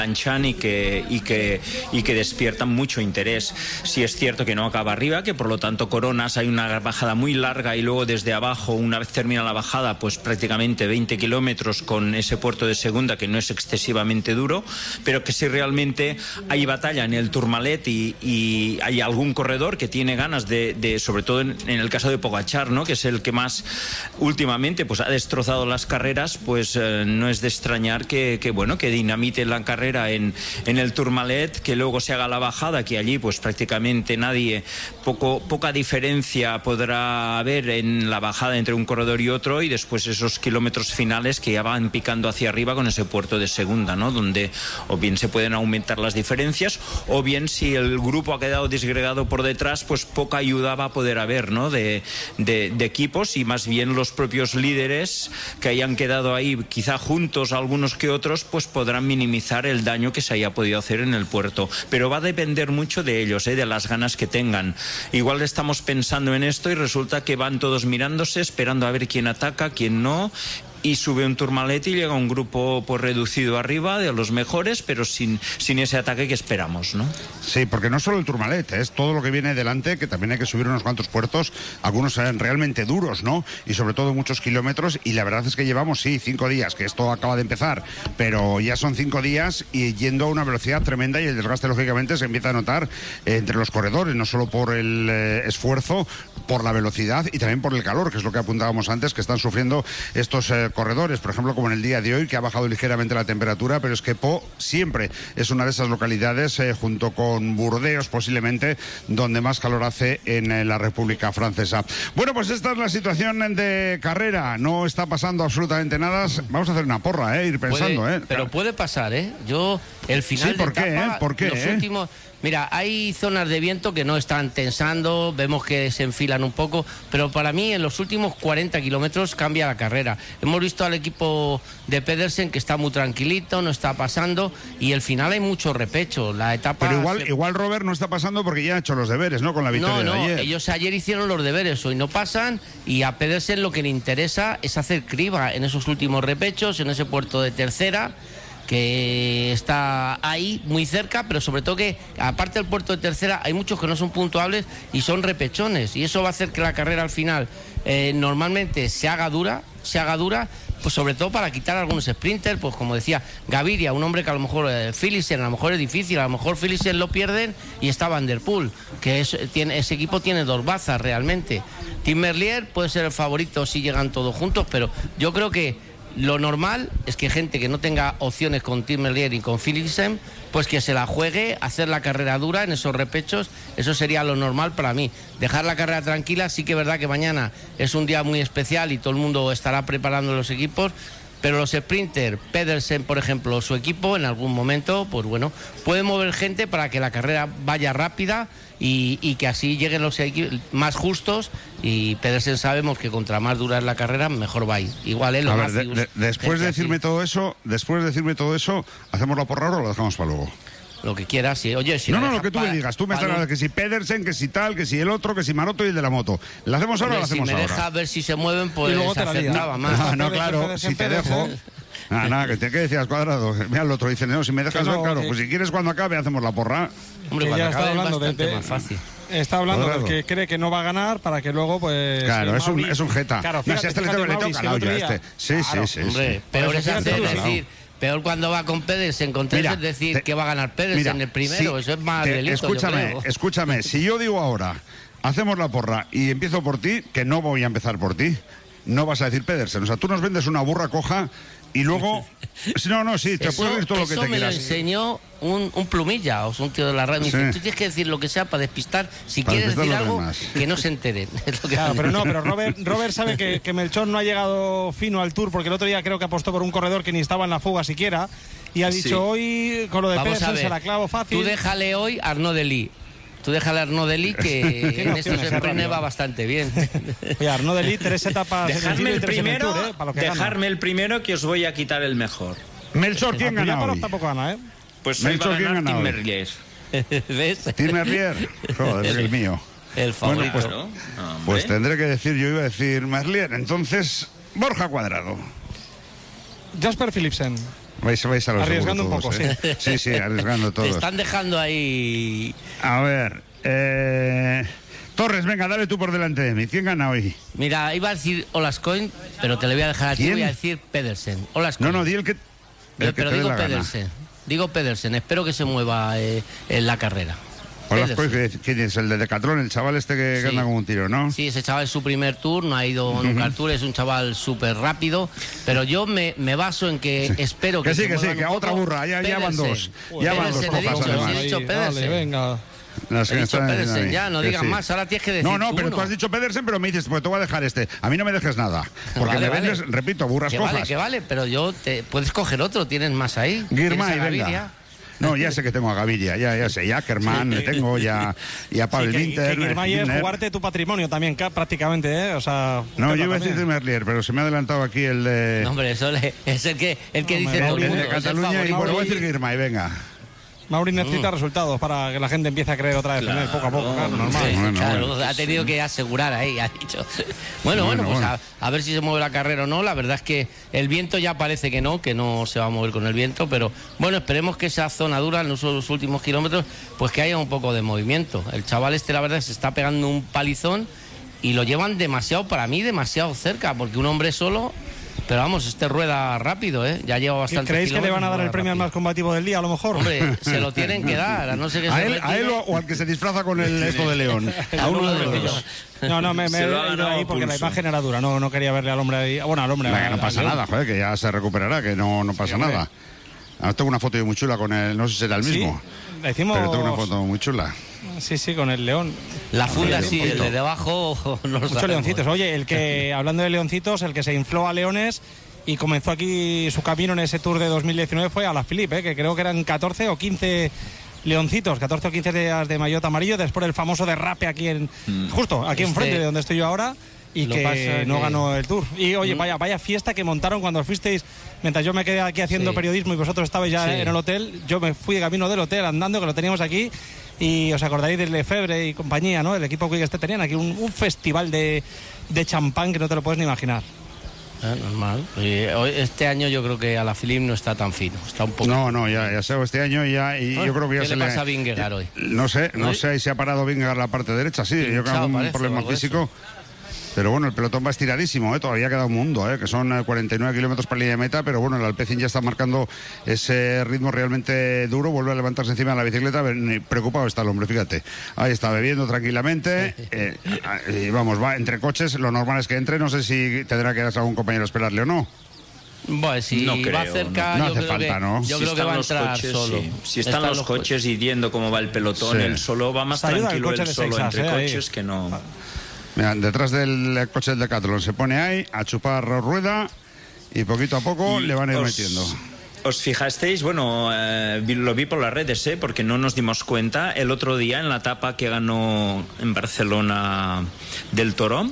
enganchan y que despiertan mucho interés. Sí es cierto que no acaba arriba, que por lo tanto coronas, hay una bajada muy larga y luego desde abajo, una vez termina la bajada, pues prácticamente 20 kilómetros con ese puerto de segunda que no es excesivamente duro, pero que si realmente hay batalla en el Tourmalet y hay algún corredor que tiene ganas de sobre todo en el caso de Pogačar, ¿no?, que es el que más últimamente pues ha destrozado las carreras, pues no es de extrañar que dinamite la carrera en el Tourmalet, que luego se haga la bajada, que allí pues prácticamente nadie, poca diferencia podrá haber en la bajada entre un corredor y otro, y después esos kilómetros finales que ya van picando hacia arriba con ese puerto de segunda, ¿no?, donde o bien se pueden aumentar las diferencias, o bien si el grupo ha quedado disgregado por detrás, pues poca ayuda va a poder haber, ¿no?, de equipos, y más bien los propios líderes que hayan quedado ahí quizá juntos algunos que otros, pues podrán minimizar el daño que se haya podido hacer en el puerto, pero va a depender mucho de ellos, de las ganas que tengan. Igual estamos pensando en esto y resulta que van todos mirándose, esperando a ver quién ataca, quién no, y sube un Tourmalet y llega un grupo pues reducido arriba de los mejores, pero sin ese ataque que esperamos, ¿no? Sí, porque no solo el Tourmalet, es todo lo que viene delante, que también hay que subir unos cuantos puertos, algunos serán realmente duros, ¿no? Y sobre todo muchos kilómetros, y la verdad es que llevamos, 5 días, que esto acaba de empezar, pero ya son 5 días y yendo a una velocidad tremenda, y el desgaste lógicamente se empieza a notar entre los corredores, no solo por el esfuerzo, por la velocidad y también por el calor, que es lo que apuntábamos antes, que están sufriendo estos corredores, por ejemplo, como en el día de hoy, que ha bajado ligeramente la temperatura, pero es que Po siempre es una de esas localidades, junto con Burdeos posiblemente, donde más calor hace en la República Francesa. Bueno, pues esta es la situación de carrera, no está pasando absolutamente nada. Vamos a hacer una porra, ir pensando. Pero puede pasar, Yo, el final ¿por de qué, etapa, ¿Por qué? Los últimos... Mira, hay zonas de viento que no están tensando, vemos que se enfilan un poco, pero para mí en los últimos 40 kilómetros cambia la carrera. Hemos visto al equipo de Pedersen que está muy tranquilito, no está pasando, y el final hay mucho repecho. La etapa... Pero igual Robert no está pasando porque ya ha hecho los deberes, ¿no?, con la victoria de ayer. Ellos ayer hicieron los deberes, hoy no pasan, y a Pedersen lo que le interesa es hacer criba en esos últimos repechos, en ese puerto de tercera, que está ahí muy cerca, pero sobre todo que aparte del puerto de tercera hay muchos que no son puntuables y son repechones, y eso va a hacer que la carrera al final normalmente se haga dura, pues sobre todo para quitar a algunos sprinters, pues como decía Gaviria, un hombre que a lo mejor Philipsen, a lo mejor es difícil, a lo mejor Philipsen lo pierden y está Van der Poel, que ese equipo tiene 2 bazas realmente. Tim Merlier puede ser el favorito si llegan todos juntos, pero yo creo que lo normal es que gente que no tenga opciones con Tim Merlier y con Philipsen, pues que se la juegue, hacer la carrera dura en esos repechos. Eso sería lo normal para mí. Dejar la carrera tranquila, sí que es verdad que mañana es un día muy especial y todo el mundo estará preparando los equipos, pero los sprinters, Pedersen, por ejemplo, su equipo, en algún momento, pues bueno, puede mover gente para que la carrera vaya rápida y que así lleguen los más justos, y Pedersen sabemos que contra más dura es la carrera, mejor va a ir. Igual es lo más... Después de decirme todo eso, ¿hacemos la porra ahora o lo dejamos para luego? Lo que quieras, sí. Oye, si no, lo que tú me digas. Tú me estás hablando que si Pedersen, que si tal, que si el otro, que si Maroto y el de la moto. ¿La hacemos ahora o la hacemos ahora? Si me deja ver si se mueven, pues se acertaba más. No, claro, si te dejo... Nada, ¿qué decías, Cuadrado? Mira, el otro dice, no, si me dejas ver, claro, pues si quieres cuando acabe hacemos la porra. Hombre, cuando acabe es bastante más fácil. Está hablando del que cree que no va a ganar para que luego, pues... Claro, es un jeta. Claro, no, si a este le toca al audio a este. Sí. Hombre, peor es decir... Peor cuando va con Pedersen, con tres, es decir que va a ganar Pedersen en el primero, eso es más delito. Escúchame, si yo digo ahora, hacemos la porra y empiezo por ti, que no voy a empezar por ti, no vas a decir Pedersen. O sea, tú nos vendes una burra coja y luego... Sí, te puedes decir todo lo que te quieras. Eso me lo enseñó un plumilla, o un tío de la radio. Me dice, tú tienes que decir lo que sea para despistar. Si quieres decir algo, que no se enteren. Claro, pero Robert sabe que Melchor no ha llegado fino al Tour, porque el otro día creo que apostó por un corredor que ni estaba en la fuga siquiera, y ha dicho hoy, con lo de Pedersen, se la clavo fácil. Tú déjale hoy a Arnaud Delis. Tú déjale a Arnaud Delis, que en estos sprints va bastante bien. Oye, Arnaud Delis, 3 etapas. Dejarme el primero, que os voy a quitar el mejor. Melchor, ¿quién gana hoy? Tampoco gana, Pues hoy va a ganar Tim Merlier. ¿Ves? Tim Merlier, joder, es el mío. El favorito. Bueno, pues tendré que decir, yo iba a decir Merlier. Entonces, Borja Cuadrado. Jasper Philipsen. Vais a los arriesgando un poco, sí. Sí, arriesgando todos. Te están dejando ahí. A ver, Torres, venga, dale tú por delante de mí. ¿Quién gana hoy? Mira, iba a decir Olascoin, pero te lo voy a dejar a ti. Voy a decir Pedersen. Olascoin. No, di el que. Pero digo Pedersen. Digo Pedersen. Espero que se mueva en la carrera. ¿Quién es? El de Decathlon, el chaval este que anda como un tiro, ¿no? Sí, ese chaval es su primer tour, no ha ido nunca al tour, es un chaval súper rápido, pero yo me baso en que espero que sí, que a otra burra, ya van dos. Ya van dos copas, además. He dicho Pedersen. Venga. He dicho Pedersen, ya, no digas más, ahora tienes que decir No, pero tú has dicho Pedersen, pero me dices, pues te voy a dejar este. A mí no me dejes nada, porque me vendes, repito, burras cofas. Vale, pero puedes coger otro, tienes más ahí. Girmay, venga. No, ya sé que tengo a Gaviria, ya sé, ya Ackerman le tengo, y a Pavel Winter. Girmay es jugarte tu patrimonio también, prácticamente, ¿eh? O sea... No, yo iba a decir Merlier, pero se me ha adelantado aquí el de... No, hombre, eso es el que dice todo el mundo. El de Cataluña, y bueno, voy a decir Girmay, venga. Mauri necesita resultados para que la gente empiece a creer otra vez en él, poco a poco, claro, normal. Sí, bueno. Ha tenido que asegurar ahí, ha dicho. Bueno, pues a ver si se mueve la carrera o no. La verdad es que el viento ya parece que no se va a mover con el viento, pero bueno, esperemos que esa zona dura en los últimos kilómetros, pues que haya un poco de movimiento. El chaval la verdad, se está pegando un palizón y lo llevan demasiado cerca, porque un hombre solo... Pero vamos, rueda rápido, ¿eh? Ya lleva bastante. ¿Creéis que le van a dar el premio al más combativo del día, a lo mejor? Hombre, se lo tienen que dar, a no ser que ¿A él o al que se disfraza con esto de león? A uno de los dos. No, me he ido ahí porque la imagen era dura. No quería verle al hombre ahí. Bueno, al hombre. No pasa nada, joder, que ya se recuperará, que no pasa nada. Ahora tengo una foto yo muy chula con él, no sé si será el mismo. Sí, decimos... Pero tengo una foto muy chula. Sí, con el león. La funda sí, el de debajo no lo Muchos leoncitos. Oye, hablando de leoncitos, el que se infló a leones y comenzó aquí su camino en ese Tour de 2019 fue Alaphilippe, que creo que eran 14 o 15 leoncitos, 14 o 15 días de maillot amarillo, después el famoso derrape aquí justo aquí enfrente de donde estoy yo ahora, y que no ganó el Tour. Y oye, vaya fiesta que montaron cuando fuisteis, mientras yo me quedé aquí haciendo periodismo y vosotros estabais ya en el hotel. Yo me fui de camino del hotel andando, que lo teníamos aquí, y os acordaréis de Lefebvre y compañía, ¿no? El equipo que tenían aquí un festival de champán que no te lo puedes ni imaginar. Normal. Este año yo creo que Alaphilippe no está tan fino, está un poco... No, ya sé, este año ya, y yo creo que ya ¿Qué le pasa a Vingegaard hoy? No sé si se ha parado Vingegaard la parte derecha, sí, yo creo que algún problema físico. Pero bueno, el pelotón va estiradísimo, todavía queda un mundo, que son 49 kilómetros para la línea de meta, pero bueno, el Alpecin ya está marcando ese ritmo realmente duro, vuelve a levantarse encima de la bicicleta, preocupado está el hombre, fíjate. Ahí está, bebiendo tranquilamente, y vamos, va entre coches, lo normal es que entre, no sé si tendrá que darse a algún compañero a esperarle o no. Bueno, si no creo, va cerca, no hace falta, ¿no? Yo creo que va a entrar solo. Sí. Si están los coches y viendo cómo va el pelotón, él solo va más tranquilo, él solo entre coches que no... Mira, detrás del coche del Decathlon se pone ahí a chupar rueda y poquito a poco le van a ir metiendo. ¿Os fijasteis? Bueno, lo vi por las redes, porque no nos dimos cuenta. El otro día, en la etapa que ganó en Barcelona del Toro,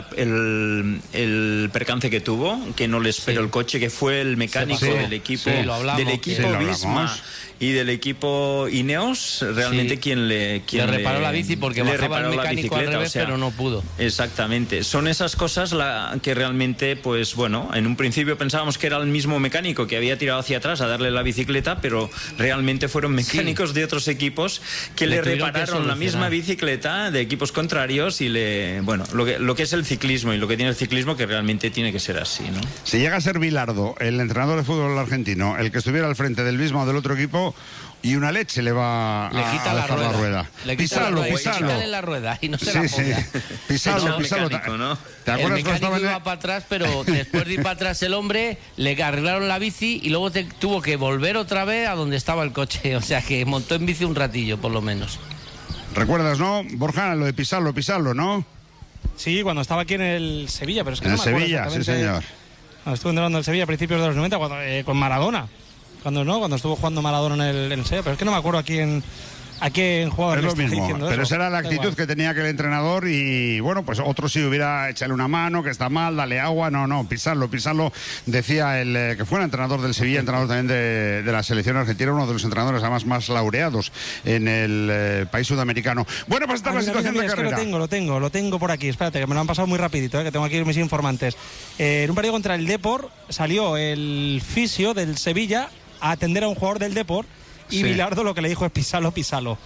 el percance que tuvo, que no le esperó el coche, que fue el mecánico del equipo Visma y del equipo Ineos, realmente quien le reparó la bici, porque bajaba el mecánico al revés, pero no pudo. Exactamente. Son esas cosas que realmente, pues bueno, en un principio pensábamos que era el mismo mecánico que había tirado hacia atrás a darle la bicicleta, pero realmente fueron mecánicos de otros equipos que le repararon la misma bicicleta de equipos contrarios y lo que es el ciclismo y lo que tiene el ciclismo, que realmente tiene que ser así, ¿no? Si llega a ser Bilardo, el entrenador de fútbol argentino, el que estuviera al frente del mismo o del otro equipo, y una leche le va a dejar la rueda. Pisarlo. Quítale la rueda y no se la ponga. Pisarlo. ¿No? ¿Te acuerdas cuando estaba iba para atrás, pero después de ir para atrás el hombre, le arreglaron la bici y luego tuvo que volver otra vez a donde estaba el coche? O sea que montó en bici un ratillo, por lo menos. ¿Recuerdas, no, Borja, lo de pisarlo, no? Sí, cuando estaba aquí en el Sevilla, pero es que en no me Sevilla, sí, señor. Estuve entrenando en el Sevilla a principios de los 90 con Maradona. Cuando estuvo jugando Maradona en el Sevilla, pero es que no me acuerdo a quién ¿A qué jugador es le lo está mismo, diciendo pero eso? esa era la actitud que tenía aquel entrenador y bueno, pues otro si hubiera echarle una mano, que está mal, dale agua, no, pisarlo, decía el que fue el entrenador del Sevilla, entrenador también de la selección argentina, uno de los entrenadores además más laureados en el país sudamericano. Bueno, pues esta es la situación de carrera. Es que lo tengo por aquí, espérate, que me lo han pasado muy rapidito, que tengo aquí mis informantes. En un partido contra el Depor salió el fisio del Sevilla a atender a un jugador del Depor y Bilardo lo que le dijo es pisalo.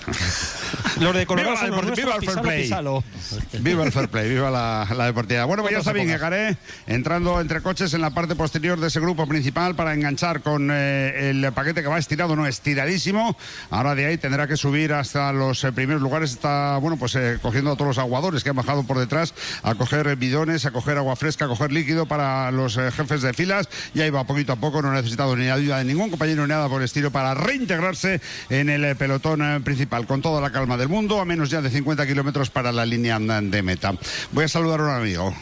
Los de Colorado son los viva el fair play. Viva el fair play, viva la deportividad. Bueno, pues ya está bien, llegaré entrando entre coches en la parte posterior de ese grupo principal para enganchar con el paquete que va estirado, no estiradísimo. Ahora de ahí tendrá que subir hasta los primeros lugares. Está, bueno, pues cogiendo a todos los aguadores que han bajado por detrás a coger bidones, a coger agua fresca, a coger líquido para los jefes de filas. Y ahí va poquito a poco, no ha necesitado ni ayuda de ningún compañero ni nada por el estilo para reintegrarse en el pelotón principal con toda la calma del mundo, a menos ya de 50 kilómetros para la línea de meta. Voy a saludar a un amigo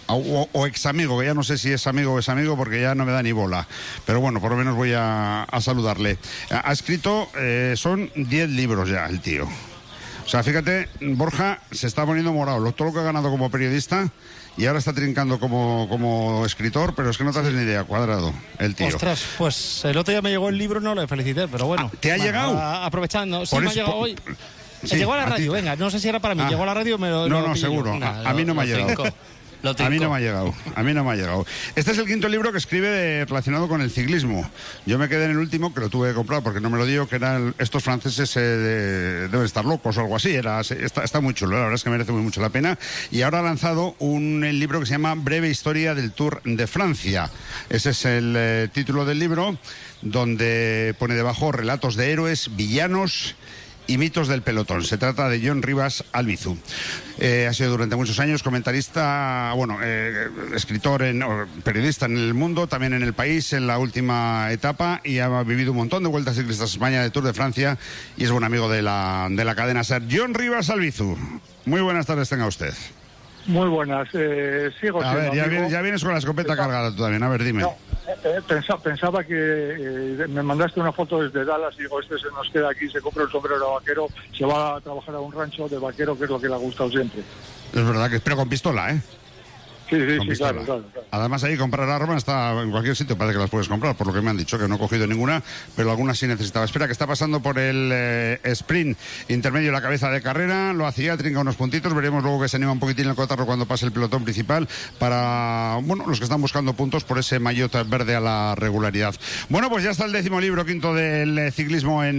o ex amigo, que ya no sé si es amigo o es amigo porque ya no me da ni bola, pero bueno, por lo menos voy a saludarle. Ha escrito, son 10 libros ya el tío. O sea, fíjate, Borja se está poniendo morado, todo lo que ha ganado como periodista y ahora está trincando como escritor, pero es que no te haces ni idea, Cuadrado, el tío. Ostras, pues el otro día me llegó el libro, no le felicité, pero bueno. ¿Te ha llegado? Aprovechando, sí, me ha llegado hoy. Sí, llegó a la radio, venga, no sé si era para mí, llegó a la radio me lo... No, seguro, a mí no me ha llegado. A mí no me ha llegado. Este es el quinto libro que escribe relacionado con el ciclismo. Yo me quedé en el último, que lo tuve que comprar porque no me lo dio, que eran estos franceses deben estar locos o algo así. Está muy chulo, la verdad es que merece muy mucho la pena. Y ahora ha lanzado un libro que se llama Breve Historia del Tour de Francia. Ese es el título del libro, donde pone debajo relatos de héroes, villanos y mitos del pelotón. Se trata de Jon Rivas Albizu. Ha sido durante muchos años comentarista, escritor, periodista en El Mundo, también en El País, en la última etapa, y ha vivido un montón de vueltas ciclistas a España, de Tour de Francia, y es buen amigo de la cadena SER. Jon Rivas Albizu, muy buenas tardes tenga usted. Muy buenas, sigo. A ver, ya vienes con la escopeta cargada tú también, a ver, dime. No, pensaba que me mandaste una foto desde Dallas y digo, este se nos queda aquí, se compra el sombrero de vaquero, se va a trabajar a un rancho de vaquero, que es lo que le ha gustado siempre. Es verdad que pero con pistola, ¿eh? Sí, claro. Además ahí comprar armas está en cualquier sitio, parece que las puedes comprar, por lo que me han dicho, que no he cogido ninguna, pero algunas sí necesitaba. Espera, que está pasando por el sprint intermedio de la cabeza de carrera, lo hacía, trinca unos puntitos, veremos luego que se anima un poquitín el cotarro cuando pase el pelotón principal para, los que están buscando puntos por ese maillot verde a la regularidad. Bueno, pues ya está el 10º libro quinto del ciclismo a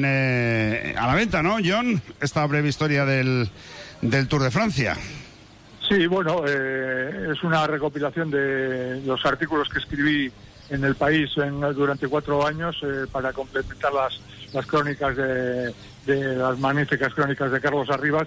la venta, ¿no, Jon? Esta breve historia del Tour de Francia. Sí, bueno, es una recopilación de los artículos que escribí en El País durante 4 años para complementar las crónicas de las magníficas crónicas de Carlos Arribas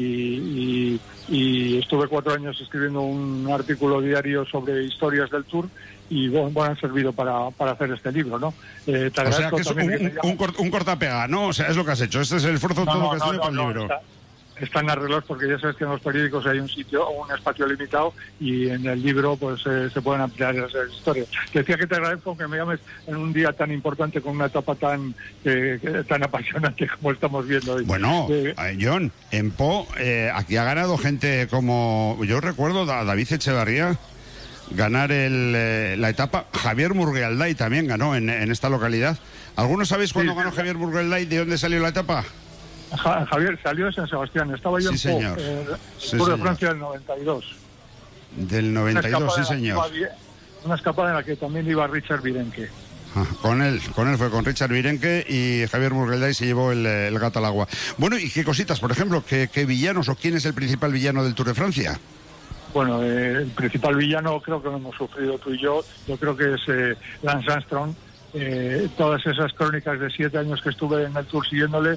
y estuve 4 años escribiendo un artículo diario sobre historias del Tour y bueno, han servido para hacer este libro, ¿no? O sea que es un cortapega, ¿no? O sea, es lo que has hecho, este es el esfuerzo todo que has hecho para el libro. Están arreglados porque ya sabes que en los periódicos hay un espacio limitado y en el libro pues se pueden ampliar esas historias. Decía que te agradezco que me llames en un día tan importante con una etapa tan apasionante como estamos viendo hoy. Bueno, Jon, en Po aquí ha ganado gente como, yo recuerdo a David Echevarría ganar la etapa. Javier Murguelday también ganó en esta localidad. ¿Algunos sabéis cuándo ganó Javier Murguelday? ¿De dónde salió la etapa? Javier salió de San Sebastián, estaba yo señor. Tour de Francia del 92. Del 92, sí señor. Una escapada en la que también iba Richard Virenque. Con él fue con Richard Virenque y Javier Murguelday se llevó el gato al agua. Bueno, ¿y qué cositas? Por ejemplo, ¿qué villanos o quién es el principal villano del Tour de Francia? Bueno, el principal villano creo que lo hemos sufrido tú y yo creo que es Lance Armstrong. Todas esas crónicas de 7 años que estuve en el Tour siguiéndole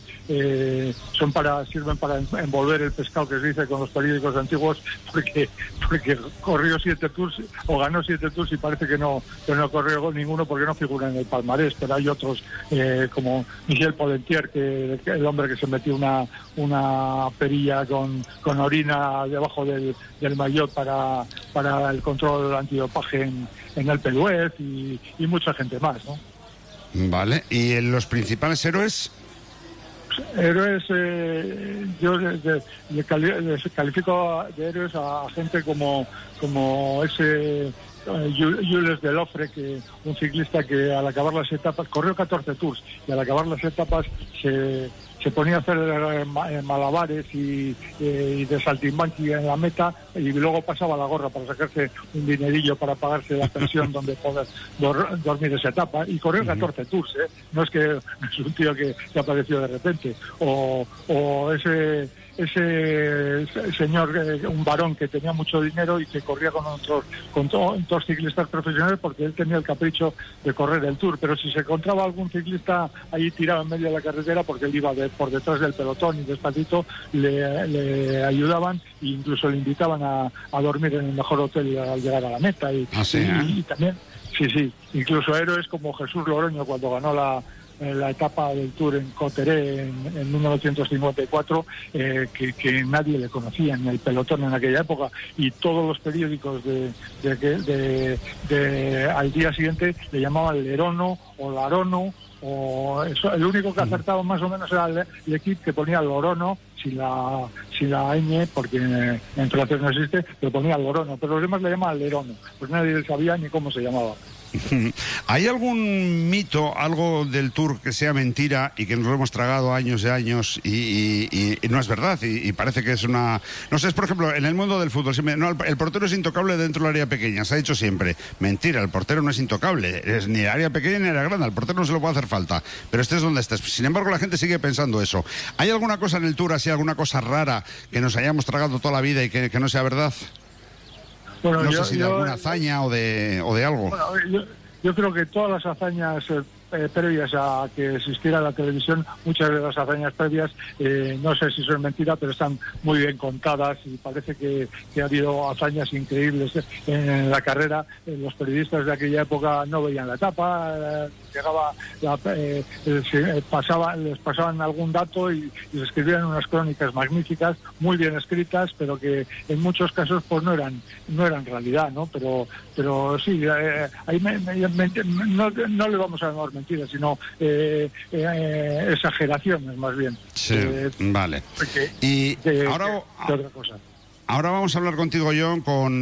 sirven para envolver el pescado que se dice con los periódicos antiguos porque corrió 7 Tours o ganó 7 Tours y parece que no corrió ninguno porque no figura en el palmarés, pero hay otros como Michel Pollentier, que el hombre que se metió una perilla con orina debajo del maillot para el control del antidopaje en el Peluez y mucha gente más, ¿no? Vale, ¿y en los principales héroes? Héroes, yo les califico de héroes a gente como ese Jules Delofre, que un ciclista que al acabar las etapas corrió 14 tours y al acabar las etapas se ponía a hacer malabares y de saltimbanqui en la meta, y luego pasaba la gorra para sacarse un dinerillo para pagarse la pensión donde poder dormir esa etapa, y corrió 14 tours, no es que es un tío que apareció de repente, o ese señor, un varón que tenía mucho dinero y que corría con dos ciclistas profesionales porque él tenía el capricho de correr el Tour, pero si se encontraba algún ciclista ahí tirado en medio de la carretera, porque él iba por detrás del pelotón y despacito, le ayudaban e incluso le invitaban a dormir en el mejor hotel al llegar a la meta. Y también, sí, incluso héroes como Jesús Loroño, cuando ganó la etapa del Tour en Coteré en 1954, que nadie le conocía en el pelotón en aquella época, y todos los periódicos al día siguiente le llamaban Lerono o Larono, o eso. El único que acertaba más o menos era el equipo, que ponía Lorono sin la ñ, porque en francés no existe, pero ponía Lorono, pero los demás le llamaban Lerono, pues nadie sabía ni cómo se llamaba. ¿Hay algún mito, algo del Tour que sea mentira y que nos lo hemos tragado años y años y no es verdad y parece que es una... No sé, es por ejemplo, en el mundo del fútbol, el portero es intocable dentro del área pequeña, se ha dicho siempre. Mentira, el portero no es intocable, es ni área pequeña ni área grande, al portero no se lo puede hacer falta, pero estés donde estés. Sin embargo, la gente sigue pensando eso. ¿Hay alguna cosa en el Tour, así, alguna cosa rara que nos hayamos tragado toda la vida y que no sea verdad? Bueno, no sé si de alguna hazaña o de algo. Bueno, yo creo que todas las hazañas previas a que existiera la televisión, muchas de las hazañas previas, no sé si son mentiras, pero están muy bien contadas, y parece que ha habido hazañas increíbles en la carrera. Los periodistas de aquella época no veían la etapa, les pasaban algún dato y se escribían unas crónicas magníficas, muy bien escritas, pero que en muchos casos pues no eran realidad, ¿no? Pero sí, ahí no le vamos a llamar mentiras, sino exageraciones más bien. Sí, vale. Y ahora otra cosa. Ahora vamos a hablar contigo, John, con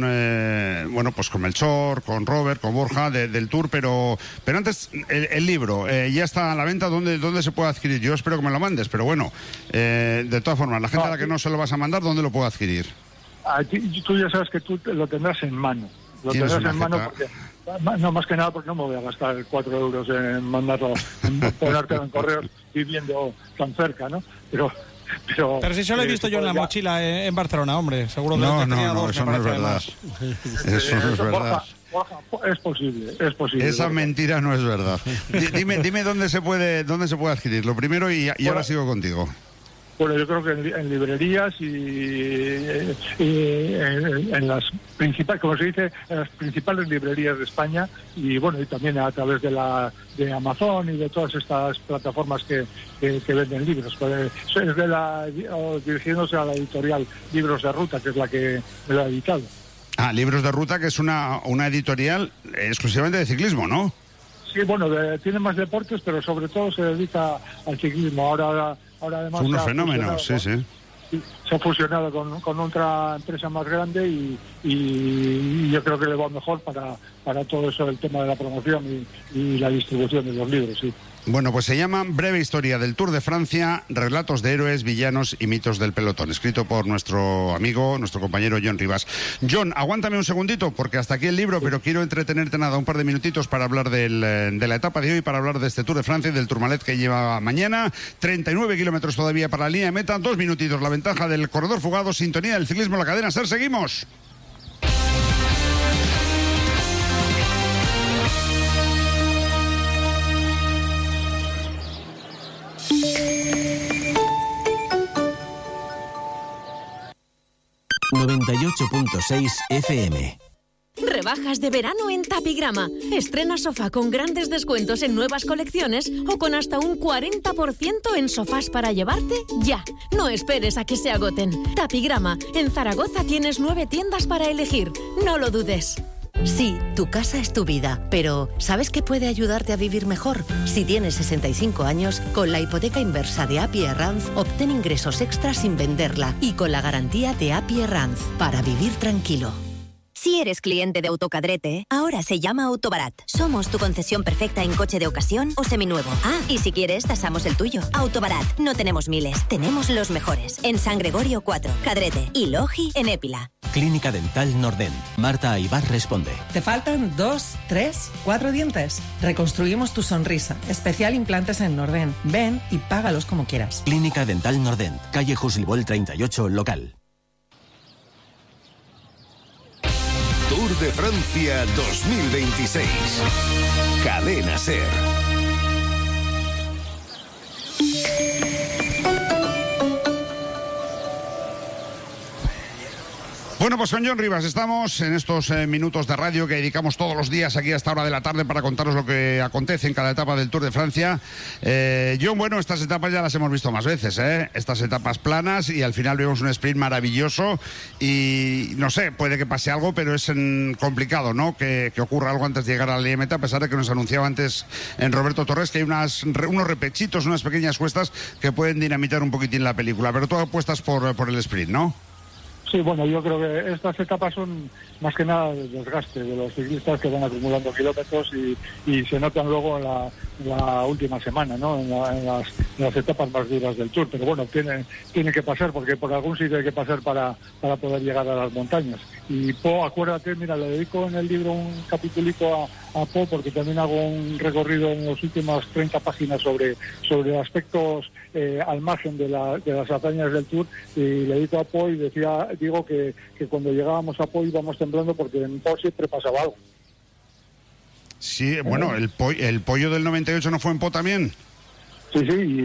Melchor, con Robert, con Borja del Tour, pero antes el libro ya está a la venta. ¿Dónde se puede adquirir? Yo espero que me lo mandes, pero bueno, de todas formas, la gente a la que no se lo vas a mandar, ¿dónde lo puedo adquirir? Tú ya sabes que tú lo tendrás en mano. Lo tendrás en mano porque... No, más que nada porque no me voy a gastar 4 euros en mandarlo, en ponértelo en correos viviendo tan cerca, ¿no? Pero si solo he visto yo en la mochila en Barcelona, hombre, seguro que no, eso no es verdad. Eso no es verdad. Borja, es posible. Esa mentira no es verdad. Dime dónde se puede adquirir, lo primero, y ahora sigo contigo. Bueno, yo creo que en librerías y en las principales, como se dice, en las principales librerías de España, y bueno, y también a través de Amazon y de todas estas plataformas que venden libros. Pues es dirigiéndose a la editorial Libros de Ruta, que es la que me lo ha editado. Libros de Ruta, que es una editorial exclusivamente de ciclismo, ¿no? Sí, bueno, tiene más deportes, pero sobre todo se dedica al ciclismo. Ahora además son unos fenómenos, sí. Se ha fusionado con otra empresa más grande y yo creo que le va mejor para todo eso, el tema de la promoción y la distribución de los libros, sí. Bueno, pues se llama Breve Historia del Tour de Francia, relatos de héroes, villanos y mitos del pelotón, escrito por nuestro amigo, nuestro compañero John Rivas. John, aguántame un segundito, porque hasta aquí el libro, pero quiero entretenerte un par de minutitos para hablar de la etapa de hoy, para hablar de este Tour de Francia y del Tourmalet que lleva mañana. 39 kilómetros todavía para la línea de meta, 2 minutitos, la ventaja del corredor fugado, sintonía del ciclismo, la cadena SER, seguimos. ...98.6 FM. Rebajas de verano en Tapigrama. Estrena sofá con grandes descuentos en nuevas colecciones o con hasta un 40% en sofás para llevarte ya. No esperes a que se agoten. Tapigrama. En Zaragoza tienes 9 tiendas para elegir. No lo dudes. Sí, tu casa es tu vida, pero ¿sabes qué puede ayudarte a vivir mejor? Si tienes 65 años, con la hipoteca inversa de API Arranz, obtén ingresos extras sin venderla y con la garantía de API Arranz, para vivir tranquilo. Si eres cliente de Autocadrete, ahora se llama Autobarat. Somos tu concesión perfecta en coche de ocasión o seminuevo. Ah, y si quieres, tasamos el tuyo. Autobarat. No tenemos miles, tenemos los mejores. En San Gregorio 4, Cadrete y Logi en Épila. Clínica Dental Nordent. Marta Aybar responde. ¿Te faltan 2, 3, 4 dientes? Reconstruimos tu sonrisa. Especial implantes en Nordent. Ven y págalos como quieras. Clínica Dental Nordent. Calle Juslibol 38, local. Tour de Francia 2026. Cadena SER. Bueno, pues con John Rivas estamos en estos minutos de radio que dedicamos todos los días aquí a esta hora de la tarde para contaros lo que acontece en cada etapa del Tour de Francia. John, bueno, estas etapas ya las hemos visto más veces, estas etapas planas, y al final vemos un sprint maravilloso y no sé, puede que pase algo, pero es complicado, ¿no? Que ocurra algo antes de llegar a la línea meta, a pesar de que nos anunciaba antes en Roberto Torres que hay unos repechitos, unas pequeñas cuestas que pueden dinamitar un poquitín la película, pero tú apuestas por el sprint, ¿no? Sí, bueno, yo creo que estas etapas son más que nada el desgaste de los ciclistas que van acumulando kilómetros y se notan luego en la última semana, ¿no? En las etapas más duras del Tour. Pero bueno, tiene que pasar, porque por algún sitio hay que pasar para poder llegar a las montañas. Y Po, acuérdate, mira, le dedico en el libro un capitulito a Po, porque también hago un recorrido en las últimas 30 páginas sobre aspectos al margen de las hazañas del Tour, y le dedico a Po y digo que cuando llegábamos a Po íbamos temblando porque en Po siempre pasaba algo. Sí, bueno, el pollo del 98 no fue en Po también. Sí,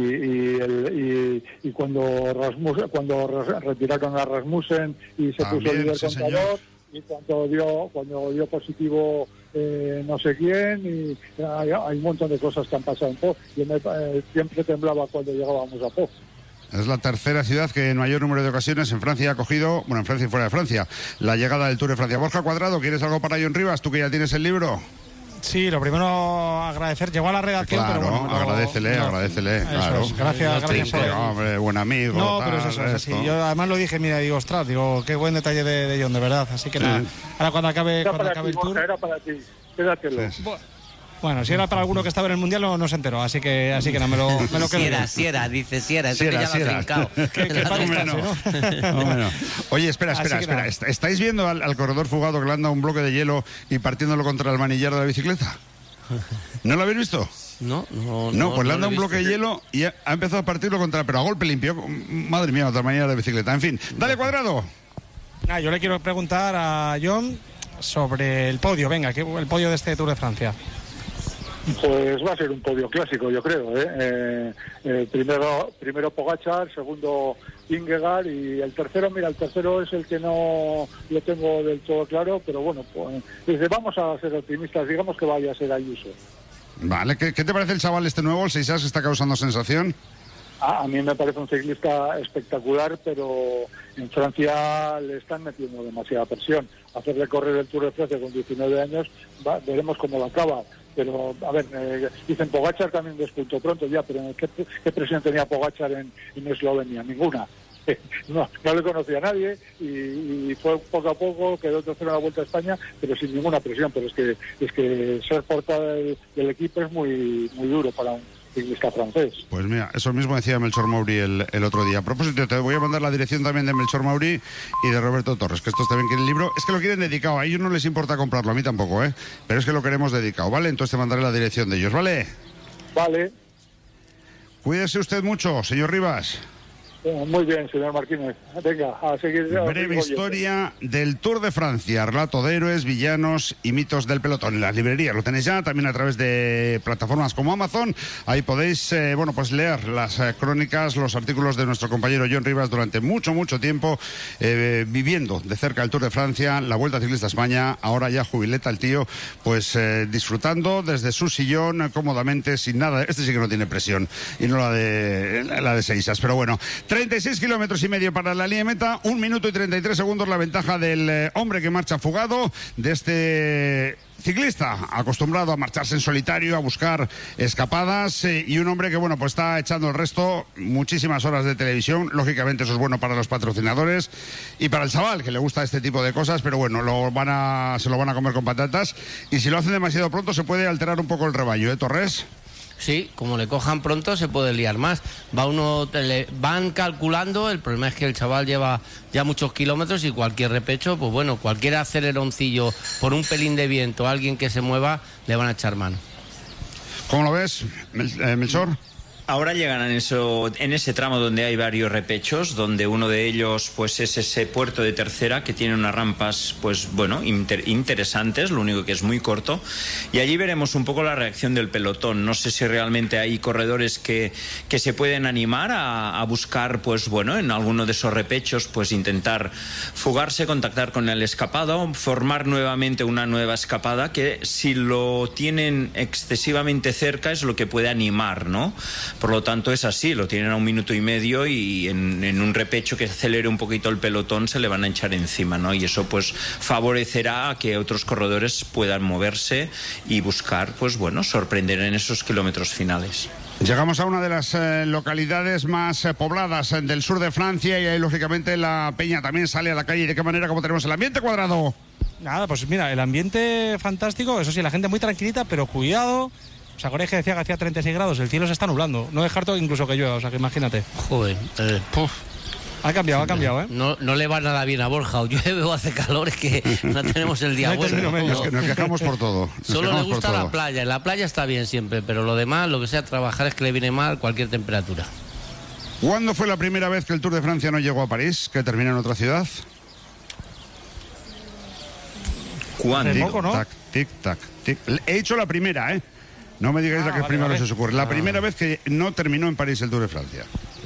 y cuando retiraron a Rasmussen y se puso líder contador, y cuando dio positivo no sé quién, y hay un montón de cosas que han pasado en Po. Yo siempre temblaba cuando llegábamos a Po. Es la tercera ciudad que en mayor número de ocasiones en Francia ha acogido, bueno, en Francia y fuera de Francia, la llegada del Tour de Francia. Borja Cuadrado, ¿quieres algo para John Rivas? Tú que ya tienes el libro. Sí, lo primero agradecer, llegó a la redacción, claro, pero bueno, agradécele, claro. Gracias. Hombre, buen amigo. No, pero es así. Yo además lo dije, mira, digo, ostras, qué buen detalle de John, de verdad. Así que nada, ahora cuando acabe el Tour. Era para ti, quédatelo. Sí. Bueno, si era para alguno que estaba en el Mundial no se enteró, así que no me lo quedo. Siera, eso que ya lo ha trincado. ¿no? Oye, espera. ¿Estáis viendo al corredor fugado que le anda un bloque de hielo y partiéndolo contra el manillar de la bicicleta? ¿No lo habéis visto? No, pues le anda un bloque de hielo y ha empezado a partirlo pero a golpe limpio. Madre mía, otra manillar de bicicleta. En fin, dale, Cuadrado. Yo le quiero preguntar a John sobre el podio. Venga, el podio de este Tour de Francia. Pues va a ser un podio clásico, yo creo. Primero Pogačar, segundo Vingegaard, y el tercero es el que no lo tengo del todo claro, pero bueno, pues vamos a ser optimistas, digamos que vaya a ser Ayuso. Vale, ¿qué te parece el chaval este nuevo, el Seixas, que está causando sensación? A mí me parece un ciclista espectacular, pero en Francia le están metiendo demasiada presión. Hacerle correr el Tour de Francia con 19 años, veremos cómo lo acaba. Pero, a ver, dicen Pogačar también despuntó pronto ya, pero ¿qué presión tenía Pogačar en Eslovenia? Ninguna. No le conocía a nadie y fue poco a poco, quedó tercero en la Vuelta a España, pero sin ninguna presión. Pero es que ser portada del equipo es muy, muy duro para un ciclista francés. Pues mira, eso mismo decía Melchor Mauri el otro día. A propósito, te voy a mandar la dirección también de Melchor Mauri y de Roberto Torres, que estos también quieren el libro. Es que lo quieren dedicado, a ellos no les importa comprarlo, a mí tampoco, pero es que lo queremos dedicado, ¿vale? Entonces te mandaré la dirección de ellos, ¿vale? Vale. Cuídese usted mucho, señor Rivas. Muy bien, señor Martínez. Venga, a seguir. Breve historia del Tour de Francia, relato de héroes, villanos y mitos del pelotón. En las librerías lo tenéis ya, también a través de plataformas como Amazon. Ahí podéis, pues leer las crónicas, los artículos de nuestro compañero John Rivas durante mucho tiempo, viviendo de cerca el Tour de Francia, la Vuelta Ciclista a España. Ahora ya jubileta el tío, pues disfrutando desde su sillón cómodamente, sin nada. Este sí que no tiene presión y no la de Seixas, pero bueno. 36 kilómetros y medio para la línea de meta, 1 minuto y 33 segundos la ventaja del hombre que marcha fugado, de este ciclista acostumbrado a marcharse en solitario, a buscar escapadas, y un hombre que, bueno, pues está echando el resto, muchísimas horas de televisión. Lógicamente eso es bueno para los patrocinadores y para el chaval que le gusta este tipo de cosas, pero bueno, se lo van a comer con patatas, y si lo hacen demasiado pronto se puede alterar un poco el rebaño, Torres. Sí, como le cojan pronto se puede liar más. Van calculando, el problema es que el chaval lleva ya muchos kilómetros y cualquier repecho, pues bueno, cualquier aceleroncillo por un pelín de viento, alguien que se mueva, le van a echar mano. ¿Cómo lo ves, Melchor? Ahora llegan en ese tramo donde hay varios repechos, donde uno de ellos pues es ese puerto de tercera que tiene unas rampas pues bueno, interesantes, lo único que es muy corto, y allí veremos un poco la reacción del pelotón. No sé si realmente hay corredores que se pueden animar a buscar pues bueno, en alguno de esos repechos pues intentar fugarse, contactar con el escapado, formar nuevamente una nueva escapada, que si lo tienen excesivamente cerca es lo que puede animar, ¿no? Por lo tanto es así, lo tienen a 1 minuto y medio y en un repecho que acelere un poquito el pelotón se le van a echar encima, ¿no? Y eso pues favorecerá a que otros corredores puedan moverse y buscar, pues bueno, sorprender en esos kilómetros finales. Llegamos a una de las localidades más pobladas del sur de Francia, y ahí lógicamente la peña también sale a la calle. ¿De qué manera? ¿Cómo tenemos el ambiente, Cuadrado? Nada, pues mira, el ambiente fantástico, eso sí, la gente muy tranquilita, pero cuidado. ¿Os acordáis que decía que hacía 36 grados? El cielo se está nublando. No descarto incluso que llueva, o sea que imagínate. Joder, Ha cambiado, ¿eh? No le va nada bien a Borja, o llueve o hace calor, es que no tenemos el día bueno. Nos quejamos por todo. Solo le gusta la playa, en la playa está bien siempre, pero lo demás, lo que sea trabajar, es que le viene mal cualquier temperatura. ¿Cuándo fue la primera vez que el Tour de Francia no llegó a París, que terminó en otra ciudad? ¿Cuándo? Poco, ¿no? Tac, tic, tac, tic. He hecho la primera, ¿eh? No me digáis la que primero se os ocurre. La primera vez que no terminó en París el Tour de Francia.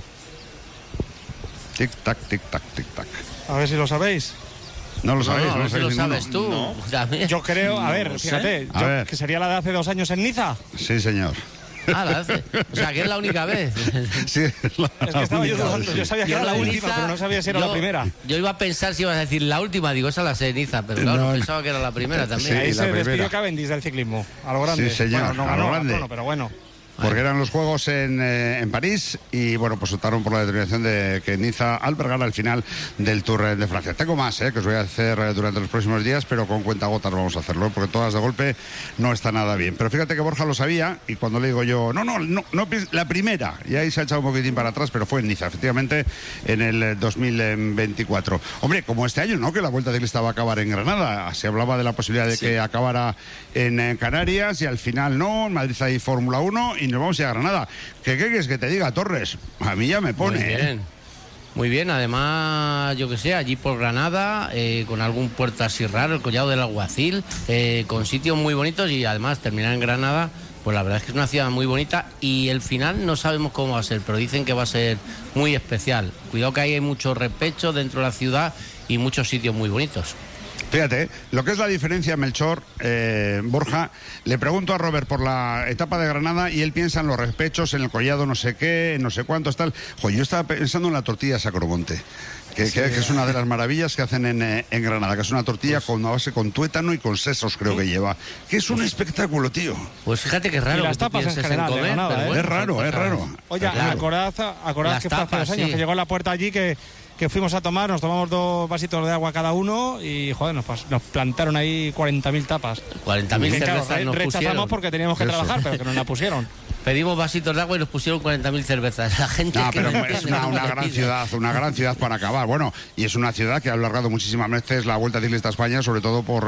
Tic, tac, tic, tac, tic, tac. A ver si lo sabéis. No lo sabéis, no lo sabes tú. No. Yo creo, a ver, fíjate, que sería la de hace 2 años en Niza. Sí, señor. Ah, la hace. O sea, que es la única vez. Sí, es que estaba yo dudando, yo sabía que era la última, pero no sabía si era la primera. Yo iba a pensar si ibas a decir la última, digo, esa la ceniza, pero claro, pensaba que era la primera también. Sí, ahí se primera. despidió Cavendish del ciclismo, a lo grande. Sí, señor, bueno, no, a lo grande. No, pero bueno. Porque eran los Juegos en París, y bueno, pues optaron por la determinación de que Niza albergara el final del Tour de Francia. Tengo más, que os voy a hacer durante los próximos días, pero con cuentagotas vamos a hacerlo, porque todas de golpe no está nada bien. Pero fíjate que Borja lo sabía, y cuando le digo yo, no, la primera, y ahí se ha echado un poquitín para atrás, pero fue en Niza, efectivamente, en el 2024. Hombre, como este año, ¿no?, que la Vuelta Ciclista va a acabar en Granada. Se hablaba de la posibilidad de que acabara en Canarias, y al final no. En Madrid hay Fórmula 1 y nos vamos a ir a Granada. ¿Qué quieres que te diga, Torres? A mí ya me pone. Muy bien. Muy bien, además, yo que sé, allí por Granada, con algún puerto así raro, el Collado del Alguacil, con sitios muy bonitos, y además terminar en Granada, pues la verdad es que es una ciudad muy bonita, y el final no sabemos cómo va a ser, pero dicen que va a ser muy especial. Cuidado que ahí hay muchos repechos dentro de la ciudad y muchos sitios muy bonitos. Fíjate, lo que es la diferencia, Melchor, Borja, le pregunto a Robert por la etapa de Granada y él piensa en los repechos, en el collado no sé qué, no sé cuántos, tal. Yo estaba pensando en la tortilla Sacromonte, que es una de las maravillas que hacen en Granada, que es una tortilla con base con tuétano y con sesos, creo que lleva, que es un espectáculo, tío. Pues fíjate que es raro. Y las tapas en general, comer, Granada, pero bueno, es raro. Oye, acordad que fue hace 2 años, que llegó a la puerta allí, que fuimos a tomar, nos tomamos 2 vasitos de agua cada uno, y joder, nos plantaron ahí 40.000 tapas. 40.000 cervezas nos rechazamos pusieron. porque teníamos que trabajar, pero que nos la pusieron. Pedimos vasitos de agua y nos pusieron 40.000 cervezas. La gente pero es una gran ciudad para acabar. Bueno, y es una ciudad que ha alargado muchísimas veces la Vuelta Ciclista a España, sobre todo por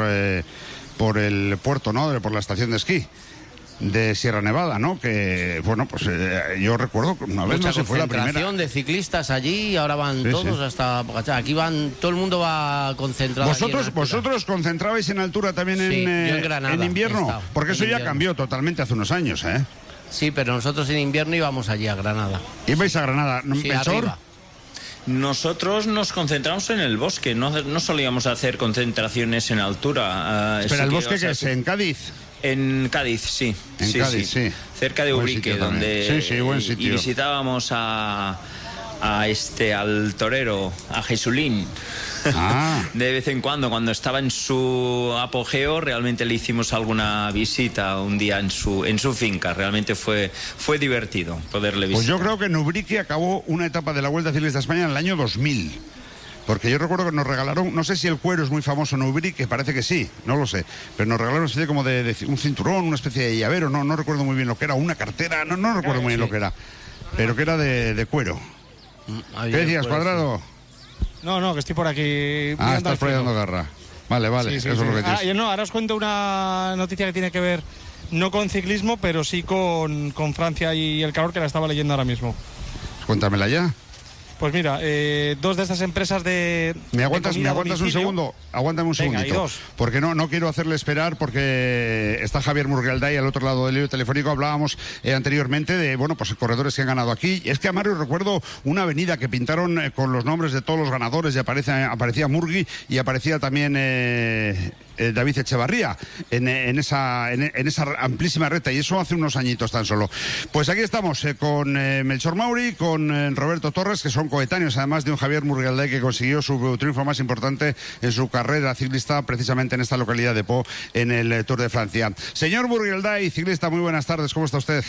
el puerto, ¿no?, por la estación de esquí de Sierra Nevada, ¿no? Que, bueno, pues yo recuerdo que una vez no se fue la primera. Concentración de ciclistas allí, y ahora van todos hasta aquí van, todo el mundo va concentrado. ¿Vosotros concentrabais en altura también en Granada, en invierno? Porque eso ya cambió totalmente hace unos años, ¿eh? Sí, pero nosotros en invierno íbamos allí a Granada. ¿Ibais a Granada? Sí, arriba. Nosotros nos concentramos en el bosque, no solíamos hacer concentraciones en altura. Espera, ¿el bosque que es en Cádiz? En Cádiz, sí. En Cádiz, sí. Cerca de Ubrique, donde buen sitio. Y visitábamos a al torero, a Jesulín. De vez en cuando estaba en su apogeo, realmente le hicimos alguna visita un día en su finca. Realmente fue divertido poderle visitar. Pues yo creo que en Ubrique acabó una etapa de la Vuelta Ciclista a España en el año 2000. Porque yo recuerdo que nos regalaron, no sé si el cuero es muy famoso en Ubrique, parece que sí, no lo sé, pero nos regalaron una especie como de un cinturón, una especie de llavero, no recuerdo muy bien lo que era, una cartera, no recuerdo muy bien lo que era, pero que era de cuero. ¿Qué decías, Cuadrado? No, que estoy por aquí. Estás por ahí dando garra. Vale, sí, eso es lo que tienes. Ahora os cuento una noticia que tiene que ver no con ciclismo, pero sí con Francia y el calor, que la estaba leyendo ahora mismo. Cuéntamela ya. Pues mira, dos de estas empresas de... ¿Me aguantas un segundo? Aguántame un segundito. Porque no quiero hacerle esperar, porque está Javier Murrialday al otro lado del hilo telefónico. Hablábamos anteriormente de, corredores que han ganado aquí. Es que a Mario recuerdo una avenida que pintaron con los nombres de todos los ganadores y aparecía Murgui y aparecía también David Echevarría en esa amplísima recta, y eso hace unos añitos tan solo. Pues aquí estamos con Melchor Mauri, con Roberto Torres, que son coetáneos, además de un Javier Murrialday que consiguió su triunfo más importante en su carrera ciclista precisamente en esta localidad de Pau, en el Tour de Francia. Señor Murrialday, ciclista, muy buenas tardes, ¿cómo está usted?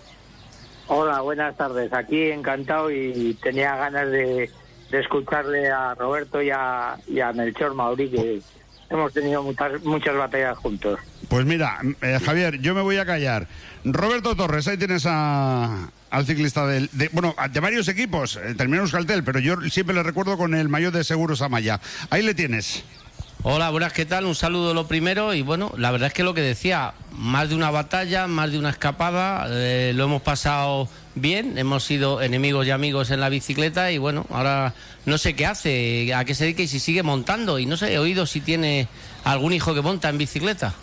Hola, buenas tardes, aquí encantado y tenía ganas de escucharle a Roberto y a Melchor Mauri, que hemos tenido muchas batallas juntos. Pues mira, Javier, yo me voy a callar. Roberto Torres, ahí tienes al ciclista de varios equipos, terminó en Euskaltel, pero yo siempre le recuerdo con el maillot de Seguros Amaya. Ahí le tienes. Hola, buenas, ¿qué tal? Un saludo lo primero, y la verdad es que lo que decía, más de una batalla, más de una escapada, lo hemos pasado bien, hemos sido enemigos y amigos en la bicicleta, y ahora no sé qué hace, a qué se dedica y si sigue montando, y no sé, he oído si tiene algún hijo que monta en bicicleta.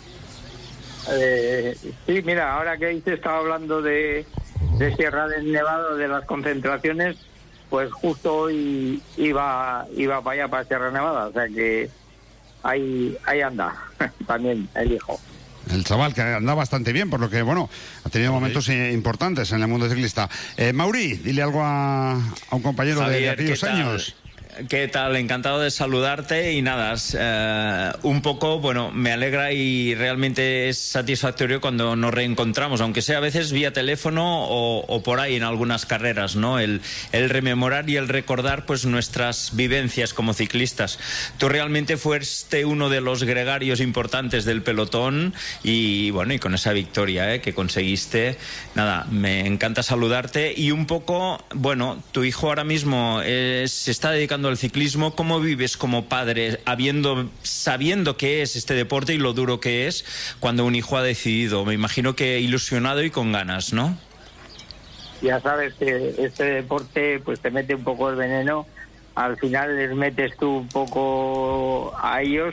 Sí, mira, ahora que te estaba hablando de Sierra del Nevado, de las concentraciones, pues justo hoy iba para allá, para Sierra Nevada, o sea que ahí anda también el hijo. El chaval, que anda bastante bien, por lo que, ha tenido momentos importantes en el mundo ciclista. Mauri, dile algo a un compañero Javier, de aquellos años. ¿Qué tal? Encantado de saludarte y nada, un poco, me alegra y realmente es satisfactorio cuando nos reencontramos, aunque sea a veces vía teléfono o por ahí en algunas carreras, ¿no? El rememorar y el recordar pues nuestras vivencias como ciclistas. Tú realmente fuiste uno de los gregarios importantes del pelotón y con esa victoria que conseguiste, nada, me encanta saludarte y un poco, tu hijo ahora mismo se está dedicando al ciclismo. ¿Cómo vives como padre sabiendo qué es este deporte y lo duro que es cuando un hijo ha decidido? Me imagino que ilusionado y con ganas, ¿no? Ya sabes que este deporte pues te mete un poco el veneno, al final les metes tú un poco a ellos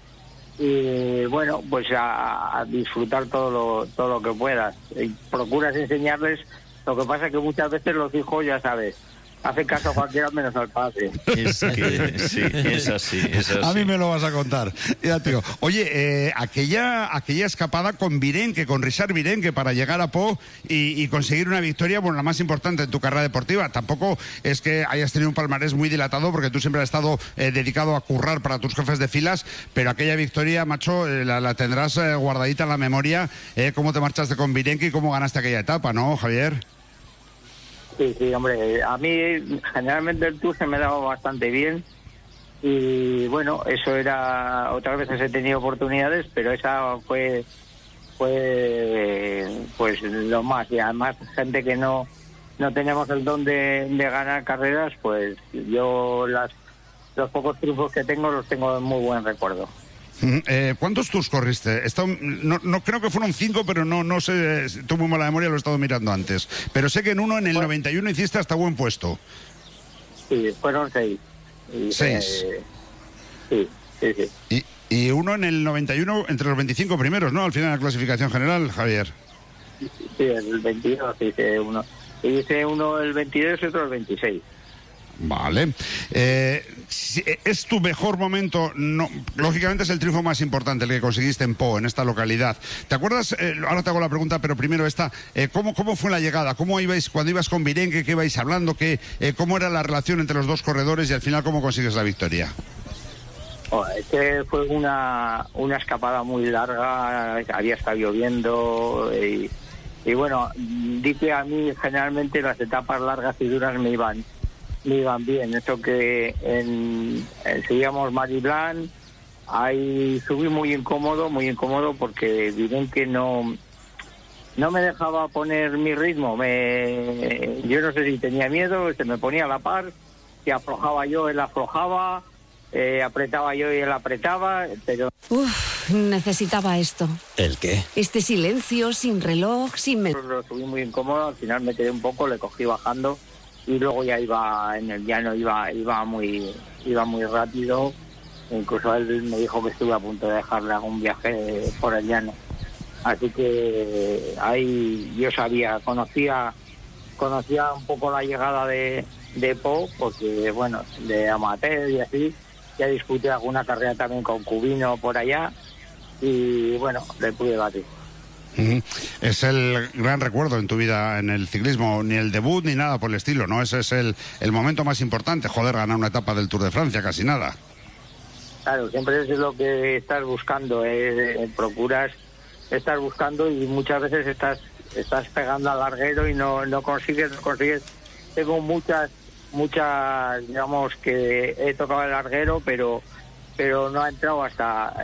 y pues a disfrutar todo lo que puedas. Y procuras enseñarles, lo que pasa es que muchas veces los hijos, ya sabes, hace caso a cualquiera menos al padre. Es así. A mí me lo vas a contar. Ya te digo. Oye, aquella escapada con Virenque, con Richard Virenque, para llegar a Pau y conseguir una victoria, la más importante en tu carrera deportiva. Tampoco es que hayas tenido un palmarés muy dilatado, porque tú siempre has estado dedicado a currar para tus jefes de filas, pero aquella victoria, macho, la tendrás guardadita en la memoria. ¿Cómo te marchaste con Virenque y cómo ganaste aquella etapa, no, Javier? Sí, hombre, a mí generalmente el Tour se me daba bastante bien y eso era, otras veces he tenido oportunidades, pero esa fue pues lo más, y además gente que no tenemos el don de ganar carreras, pues yo los pocos triunfos que tengo los tengo en muy buen recuerdo. ¿Cuántos tours corriste? No creo que fueron 5, pero no sé, tuve muy mala memoria, lo he estado mirando antes. Pero sé que en uno, en el 91, hiciste hasta buen puesto. Sí, fueron 6. 6. Sí. Y uno en el 91, entre los 25 primeros, ¿no? Al final de la clasificación general, Javier. Sí, el 22 hice uno. Hice uno el 22 y otro el 26. Vale. ¿Es tu mejor momento? No, lógicamente es el triunfo más importante, el que conseguiste en Po, en esta localidad. ¿Te acuerdas? Ahora te hago la pregunta, pero primero esta. ¿Cómo fue la llegada? ¿Cómo ibais cuando ibas con Virenque? ¿Qué ibais hablando? ¿Cómo era la relación entre los dos corredores y al final cómo consigues la victoria? Este fue una escapada muy larga, había estado lloviendo y bueno, di que a mí generalmente las etapas largas y duras me iban bien. Eso que seguíamos Mariblan, ahí subí muy incómodo porque Virenque no me dejaba poner mi ritmo. Yo no sé si tenía miedo, se me ponía a la par, si aflojaba yo, él aflojaba, apretaba yo y él apretaba, pero... Necesitaba esto. ¿El qué? Este silencio, sin reloj, sin... Lo subí muy incómodo, al final me quedé un poco, le cogí bajando y luego ya iba en el llano, iba muy rápido. Incluso él me dijo que estuve a punto de dejarle algún viaje por el llano. Así que ahí yo conocía un poco la llegada de Po, porque bueno, de amateur y así, ya disputé alguna carrera también con Cubino por allá y bueno, le pude batir. Es el gran recuerdo en tu vida en el ciclismo, ni el debut ni nada por el estilo, ¿no? Ese es el momento más importante, ganar una etapa del Tour de Francia, casi nada. Claro, siempre es lo que estás buscando, procuras estar buscando y muchas veces estás pegando al larguero y no consigues. Tengo muchas, digamos, que he tocado el larguero, pero no ha entrado hasta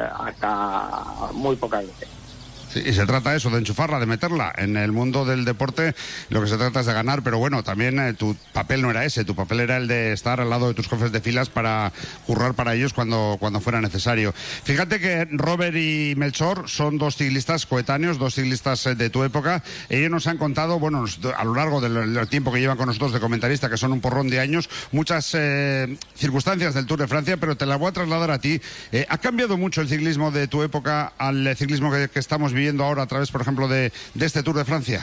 muy pocas veces. Sí, y se trata eso, de enchufarla, de meterla. En el mundo del deporte lo que se trata es de ganar, pero bueno, también tu papel no era ese, tu papel era el de estar al lado de tus jefes de filas para currar para ellos cuando fuera necesario. Fíjate que Robert y Melchor son dos ciclistas coetáneos, dos ciclistas de tu época. Ellos nos han contado, bueno, a lo largo del tiempo que llevan con nosotros de comentarista, que son un porrón de años, muchas circunstancias del Tour de Francia, pero te las voy a trasladar a ti. ¿Ha cambiado mucho el ciclismo de tu época al ciclismo que estamos viviendo ahora a través, por ejemplo, de este Tour de Francia?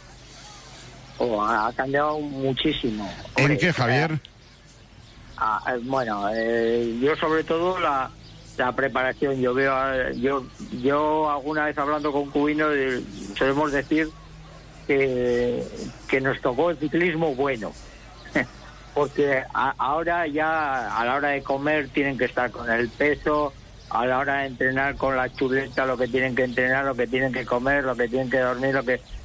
Ha cambiado muchísimo. ¿En qué, Javier? Bueno, yo sobre todo la preparación. Yo alguna vez hablando con Cubino solemos decir que nos tocó el ciclismo bueno. Porque ahora ya a la hora de comer tienen que estar con el peso, a la hora de entrenar con la chuleta, lo que tienen que entrenar, lo que tienen que comer, lo que tienen que dormir,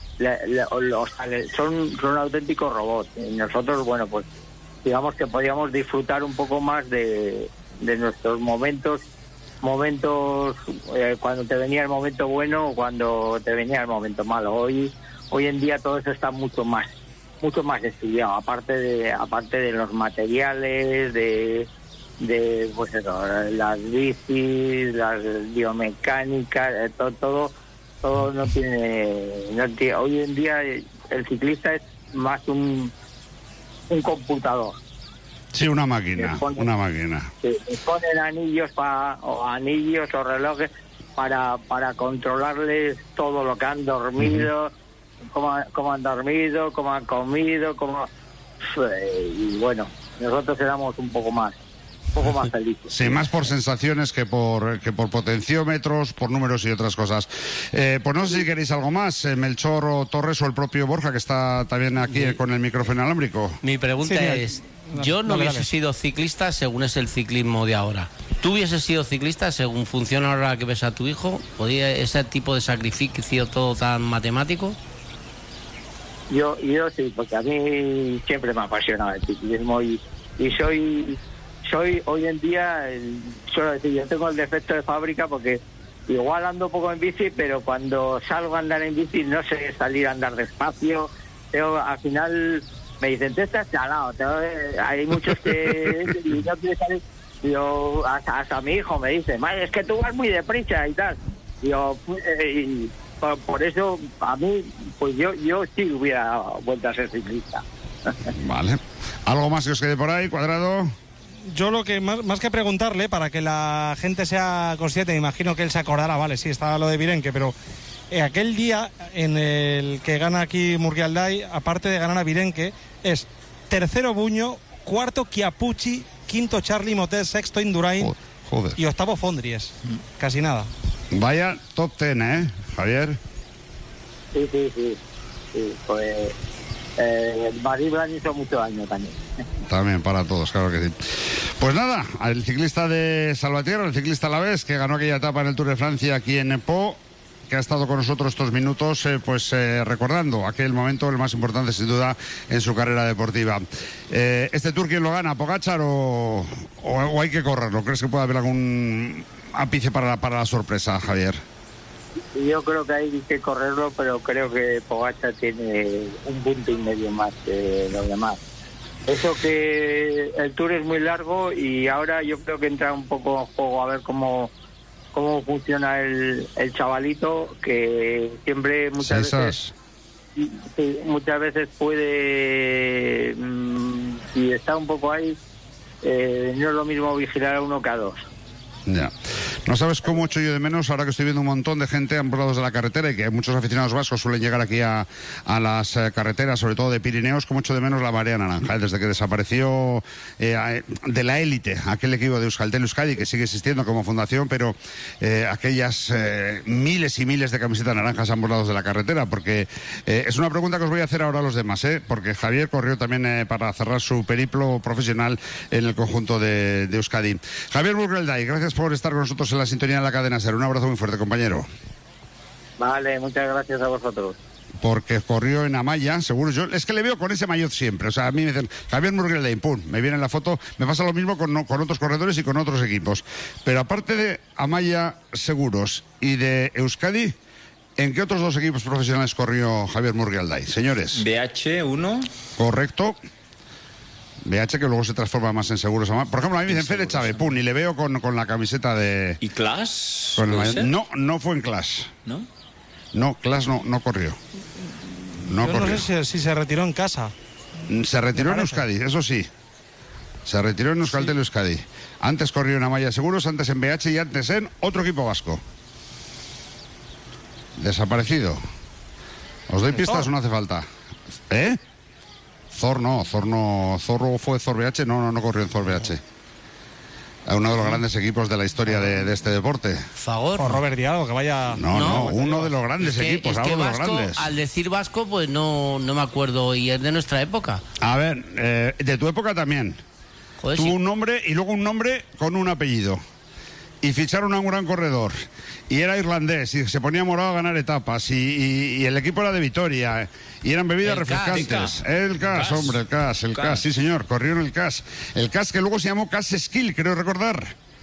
son auténticos robots. Y nosotros, bueno, pues digamos que podíamos disfrutar un poco más de nuestros momentos cuando te venía el momento bueno o cuando te venía el momento malo. Hoy en día todo eso está mucho más estudiado, aparte de los materiales, de pues eso, las bicis, las biomecánicas, todo no tiene. Hoy en día el ciclista es más un computador. Sí, una máquina. Sí, ponen anillos o relojes para controlarles todo lo que han dormido, cómo han dormido, cómo han comido, y bueno, nosotros éramos un poco más felices. Sí, más por sensaciones que por potenciómetros, por números y otras cosas. Pues no sé si queréis algo más, Melchor o Torres o el propio Borja, que está también aquí con el micrófono inalámbrico. Mi pregunta es, yo no hubiese sido ciclista según es el ciclismo de ahora. ¿Tú hubieses sido ciclista según funciona ahora que ves a tu hijo? ¿Podía ese tipo de sacrificio todo tan matemático? Yo sí, porque a mí siempre me ha apasionado el ciclismo y soy hoy en día, suelo decir, yo tengo el defecto de fábrica porque igual ando un poco en bici, pero cuando salgo a andar en bici no sé salir a andar despacio. Al final me dicen, tú estás chalado. Hay muchos que no quieren salir. Hasta mi hijo me dice, madre, es que tú vas muy deprisa y tal. Por eso, a mí, pues yo sí hubiera vuelto a ser ciclista. Vale. ¿Algo más que os quede por ahí, Cuadrado? Yo lo que más que preguntarle, para que la gente sea consciente, me imagino que él se acordará, vale, sí, estaba lo de Virenque, pero aquel día en el que gana aquí Murrialdai, aparte de ganar a Virenque, es tercero Buño, cuarto Chiappucci, quinto Charlie Motet, sexto Indurain y octavo Fondries. Casi nada. Vaya top 10, Javier. Sí. Pues Madrid Blanc hizo mucho daño también. También para todos, claro que sí. Pues nada, el ciclista de Salvatierra, el ciclista alavés, que ganó aquella etapa en el Tour de Francia aquí en Pau, que ha estado con nosotros estos minutos, recordando aquel momento, el más importante sin duda en su carrera deportiva. ¿Este Tour quién lo gana, Pogačar o hay que correrlo? ¿Crees que puede haber algún ápice para la sorpresa, Javier? Yo creo que hay que correrlo, pero creo que Pogačar tiene un punto y medio más que los demás. Eso que el Tour es muy largo y ahora yo creo que entra un poco en juego a ver cómo funciona el chavalito, que siempre muchas veces puede, si está un poco ahí, no es lo mismo vigilar a uno que a dos. Ya. No sabes cómo echo yo de menos, ahora que estoy viendo un montón de gente a ambos lados de la carretera y que muchos aficionados vascos suelen llegar aquí a las carreteras, sobre todo de Pirineos, cómo echo de menos la marea naranja, desde que desapareció de la élite, aquel equipo de Euskaltel Euskadi, que sigue existiendo como fundación, pero aquellas miles y miles de camisetas naranjas a ambos lados de la carretera, porque es una pregunta que os voy a hacer ahora a los demás, porque Javier corrió también para cerrar su periplo profesional en el conjunto de Euskadi. Javier Burgelday, gracias por estar con nosotros en la sintonía de la cadena SER. Un abrazo muy fuerte, compañero. Vale, muchas gracias a vosotros. Porque corrió en Amaya, seguro. Yo es que le veo con ese maillot siempre. O sea, a mí me dicen, Javier Burgelday, pum, me viene en la foto. Me pasa lo mismo con otros corredores y con otros equipos. Pero aparte de Amaya Seguros y de Euskadi, ¿en qué otros dos equipos profesionales corrió Javier Burgelday, señores? BH1. Correcto. BH, que luego se transforma más en Seguros. Por ejemplo, a mí me dicen Fede Chávez, pum, y le veo con la camiseta de... ¿Y Clash? No fue en Clash. ¿No? No, Clash no corrió. Yo no sé si se retiró en casa. Se retiró en Euskadi, eso sí. Se retiró en Euskaltel Euskadi. Antes corrió en Amaya Seguros, antes en BH y antes en otro equipo vasco. Desaparecido. ¿Os doy pistas o no hace falta? Thor fue Thor BH, no corrió en Thor BH. Uno de los grandes equipos de la historia de este deporte. Fagor. O Robert Diallo, que vaya... No, uno de los grandes equipos, algo de vasco, los grandes. Al decir vasco, pues no me acuerdo, y es de nuestra época. A ver, de tu época también. Joder, tuvo un nombre y luego un nombre con un apellido. Y ficharon a un gran corredor. Y era irlandés y se ponía morado a ganar etapas. Y el equipo era de Vitoria. Y eran bebidas refrescantes. El CAS, hombre, el CAS, sí señor, corrió en el CAS. El CAS que luego se llamó CAS Skill, creo recordar.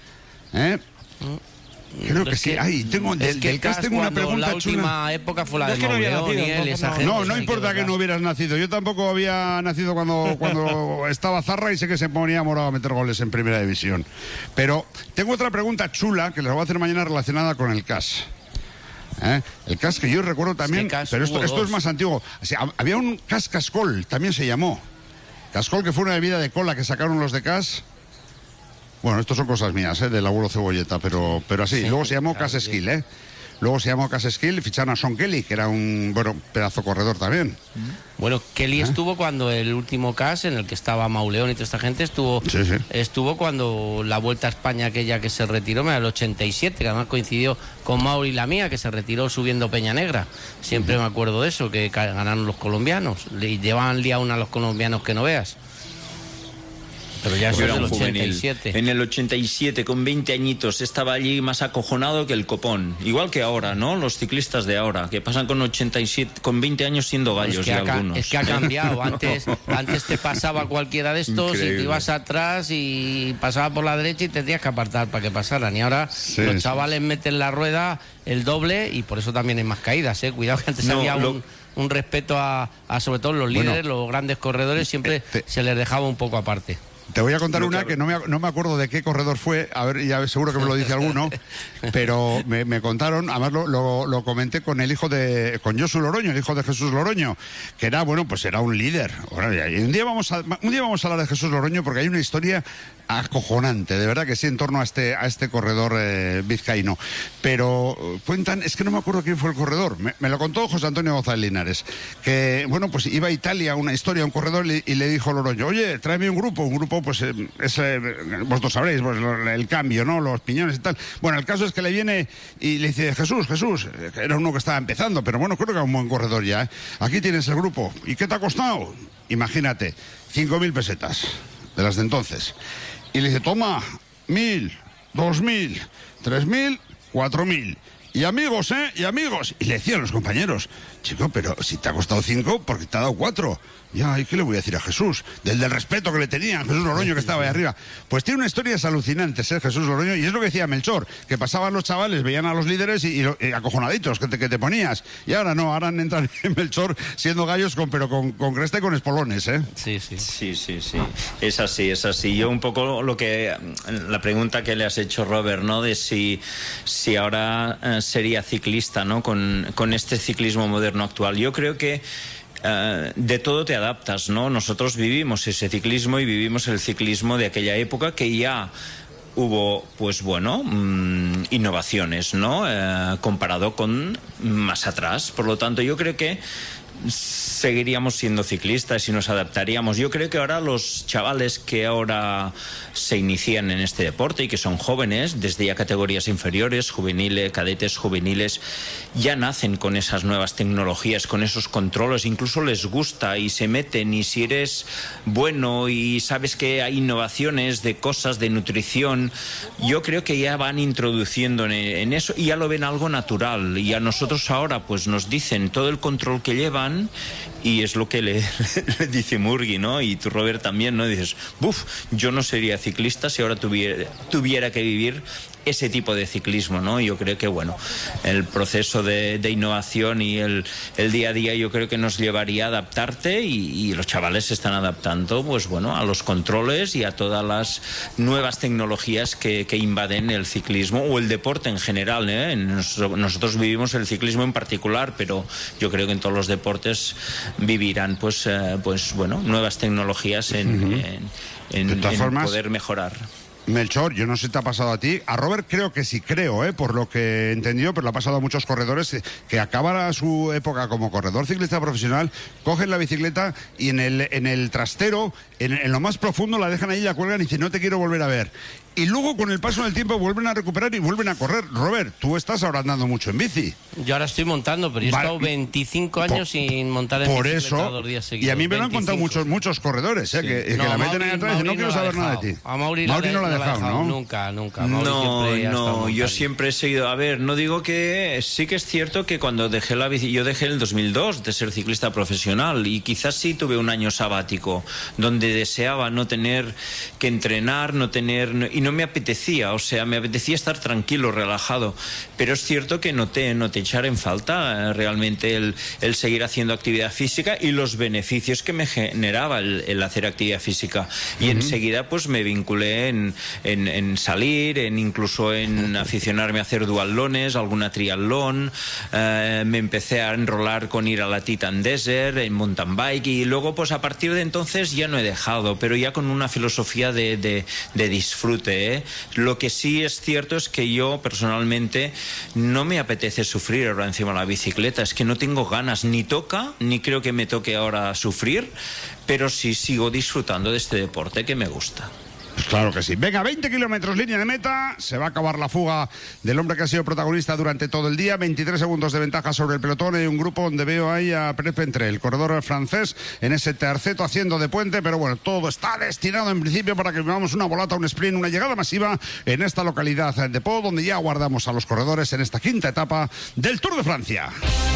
Creo que sí. Del CAS tengo una pregunta la última chula. época fue la de Mauleón y él, esa gente. No importa que no hubieras nacido. Yo tampoco había nacido cuando estaba Zarra y sé que se ponía morado a meter goles en primera división. Pero tengo otra pregunta chula que les voy a hacer mañana relacionada con el CAS. El CAS que yo recuerdo también, pero esto es más antiguo. O sea, había un CAS Cascol, también se llamó. Cascol, que fue una bebida de cola que sacaron los de CAS. Bueno, esto son cosas mías, del abuelo Cebolleta, pero así. Sí, luego se llamó Cas Skill, Luego se llamó Cas Skill, ficharon a Sean Kelly, que era un pedazo corredor también. Bueno, Kelly estuvo cuando el último CAS, en el que estaba Mauleón y toda esta gente, estuvo cuando la Vuelta a España, aquella que se retiró, en el 87, que además coincidió con Mauri la mía, que se retiró subiendo Peña Negra. Siempre me acuerdo de eso, que ganaron los colombianos. Le llevaban día una a los colombianos que no veas. Pero ya era un 87. En el 87, con 20 añitos, estaba allí más acojonado que el copón. Igual que ahora, ¿no? Los ciclistas de ahora, que pasan con 87, con 20 años siendo gallos algunos. Es que ha cambiado. Antes te pasaba cualquiera de estos. Increíble. Y te ibas atrás y pasaba por la derecha y te tenías que apartar para que pasaran. Y ahora los chavales meten la rueda el doble y por eso también hay más caídas, Cuidado que antes había un respeto a sobre todo los líderes, los grandes corredores, siempre se les dejaba un poco aparte. Te voy a contar una que no me acuerdo de qué corredor fue, a ver, ya seguro que me lo dice alguno, pero me contaron, además lo comenté con con Josu Loroño, el hijo de Jesús Loroño, que era, bueno, pues era un líder. Y un día vamos a hablar de Jesús Loroño porque hay una historia acojonante, de verdad que sí, en torno a este corredor vizcaíno. Pero cuentan, es que no me acuerdo quién fue el corredor, me lo contó José Antonio González Linares, que, bueno, pues iba a Italia, una historia, un corredor, y le dijo Loroño, oye, tráeme un grupo, pues vosotros sabréis, pues, el cambio, ¿no? Los piñones y tal. Bueno, el caso es que le viene y le dice, Jesús, que era uno que estaba empezando, pero bueno, creo que era un buen corredor ya, ¿eh? Aquí tienes el grupo. ¿Y qué te ha costado? Imagínate, 5.000 pesetas, de las de entonces. Y le dice, toma, 1.000, 2.000, 3.000, 4.000. Y amigos, ¿eh? Y amigos. Y le decían los compañeros, chico, pero si te ha costado 5, porque te ha dado 4. Ya, ¿y qué le voy a decir a Jesús? Del respeto que le tenían, Jesús Loroño, que estaba ahí arriba. Pues tiene unas historias alucinantes, Jesús Loroño, y es lo que decía Melchor, que pasaban los chavales, veían a los líderes y acojonaditos que te ponías. Y ahora no, ahora entran en Melchor siendo gallos, pero con cresta y con espolones, ¿eh? Sí. Es así. Yo un poco la pregunta que le has hecho, Robert, ¿no? De si ahora sería ciclista, ¿no? Con este ciclismo moderno actual. Yo creo que de todo te adaptas, ¿no? Nosotros vivimos ese ciclismo y vivimos el ciclismo de aquella época que ya hubo, pues bueno, innovaciones, ¿no? Comparado con más atrás. Por lo tanto, yo creo que seguiríamos siendo ciclistas y nos adaptaríamos. Yo creo que ahora los chavales que ahora se inician en este deporte y que son jóvenes, desde ya categorías inferiores, juveniles, cadetes, juveniles, ya nacen con esas nuevas tecnologías, con esos controles, incluso les gusta y se meten, y si eres bueno y sabes que hay innovaciones de cosas, de nutrición, yo creo que ya van introduciendo en eso y ya lo ven algo natural, y a nosotros ahora pues nos dicen todo el control que llevan. Y es lo que le dice Murgui, ¿no? Y tú, Robert, también, ¿no? Dices, yo no sería ciclista si ahora tuviera que vivir ese tipo de ciclismo, ¿no? Yo creo que, bueno, el proceso de innovación y el día a día yo creo que nos llevaría a adaptarte, y los chavales se están adaptando, pues bueno, a los controles y a todas las nuevas tecnologías que invaden el ciclismo o el deporte en general, ¿eh? Nosotros vivimos el ciclismo en particular, pero yo creo que en todos los deportes vivirán, pues bueno, nuevas tecnologías en poder mejorar. Melchor, yo no sé si te ha pasado a ti. A Robert creo que sí, por lo que he entendido, pero le ha pasado a muchos corredores que acaban su época como corredor ciclista profesional, cogen la bicicleta y en el trastero, en lo más profundo, la dejan ahí, la cuelgan y dicen, no te quiero volver a ver. Y luego, con el paso del tiempo, vuelven a recuperar y vuelven a correr. Robert, tú estás ahora andando mucho en bici. Yo ahora estoy montando, pero yo he estado 25 años sin montar en por bicicleta eso, 2 días seguidos. Y a mí me lo han contado muchos corredores, sí. que la meten ahí atrás y dicen, no quiero saber nada de ti. A Mauri no la ha dejado, ¿no? Nunca. No, yo siempre he seguido. A ver, no digo que... Sí que es cierto que cuando dejé la bici... Yo dejé en el 2002 de ser ciclista profesional, y quizás sí tuve un año sabático donde deseaba no tener que entrenar, y no me apetecía. O sea, me apetecía estar tranquilo, relajado. Pero es cierto que noté echar en falta realmente el seguir haciendo actividad física y los beneficios que me generaba el hacer actividad física. Y enseguida pues me vinculé en salir, incluso en aficionarme a hacer duatlones, alguna triatlón. Me empecé a enrolar con ir a la Titan Desert, en mountain bike, y luego pues a partir de entonces ya no he dejado, pero ya con una filosofía de disfrute, ¿eh? Lo que sí es cierto es que yo personalmente no me apetece sufrir ahora encima de la bicicleta, es que no tengo ganas, ni creo que me toque ahora sufrir, pero sí sigo disfrutando de este deporte que me gusta. Pues claro que sí. Venga, 20 kilómetros, línea de meta. Se va a acabar la fuga del hombre que ha sido protagonista durante todo el día. 23 segundos de ventaja sobre el pelotón. Hay un grupo donde veo ahí a Pérez Pentré, el corredor francés, en ese terceto haciendo de puente. Pero bueno, todo está destinado en principio para que vivamos una volata, un sprint, una llegada masiva en esta localidad de Pau, donde ya aguardamos a los corredores en esta quinta etapa del Tour de Francia.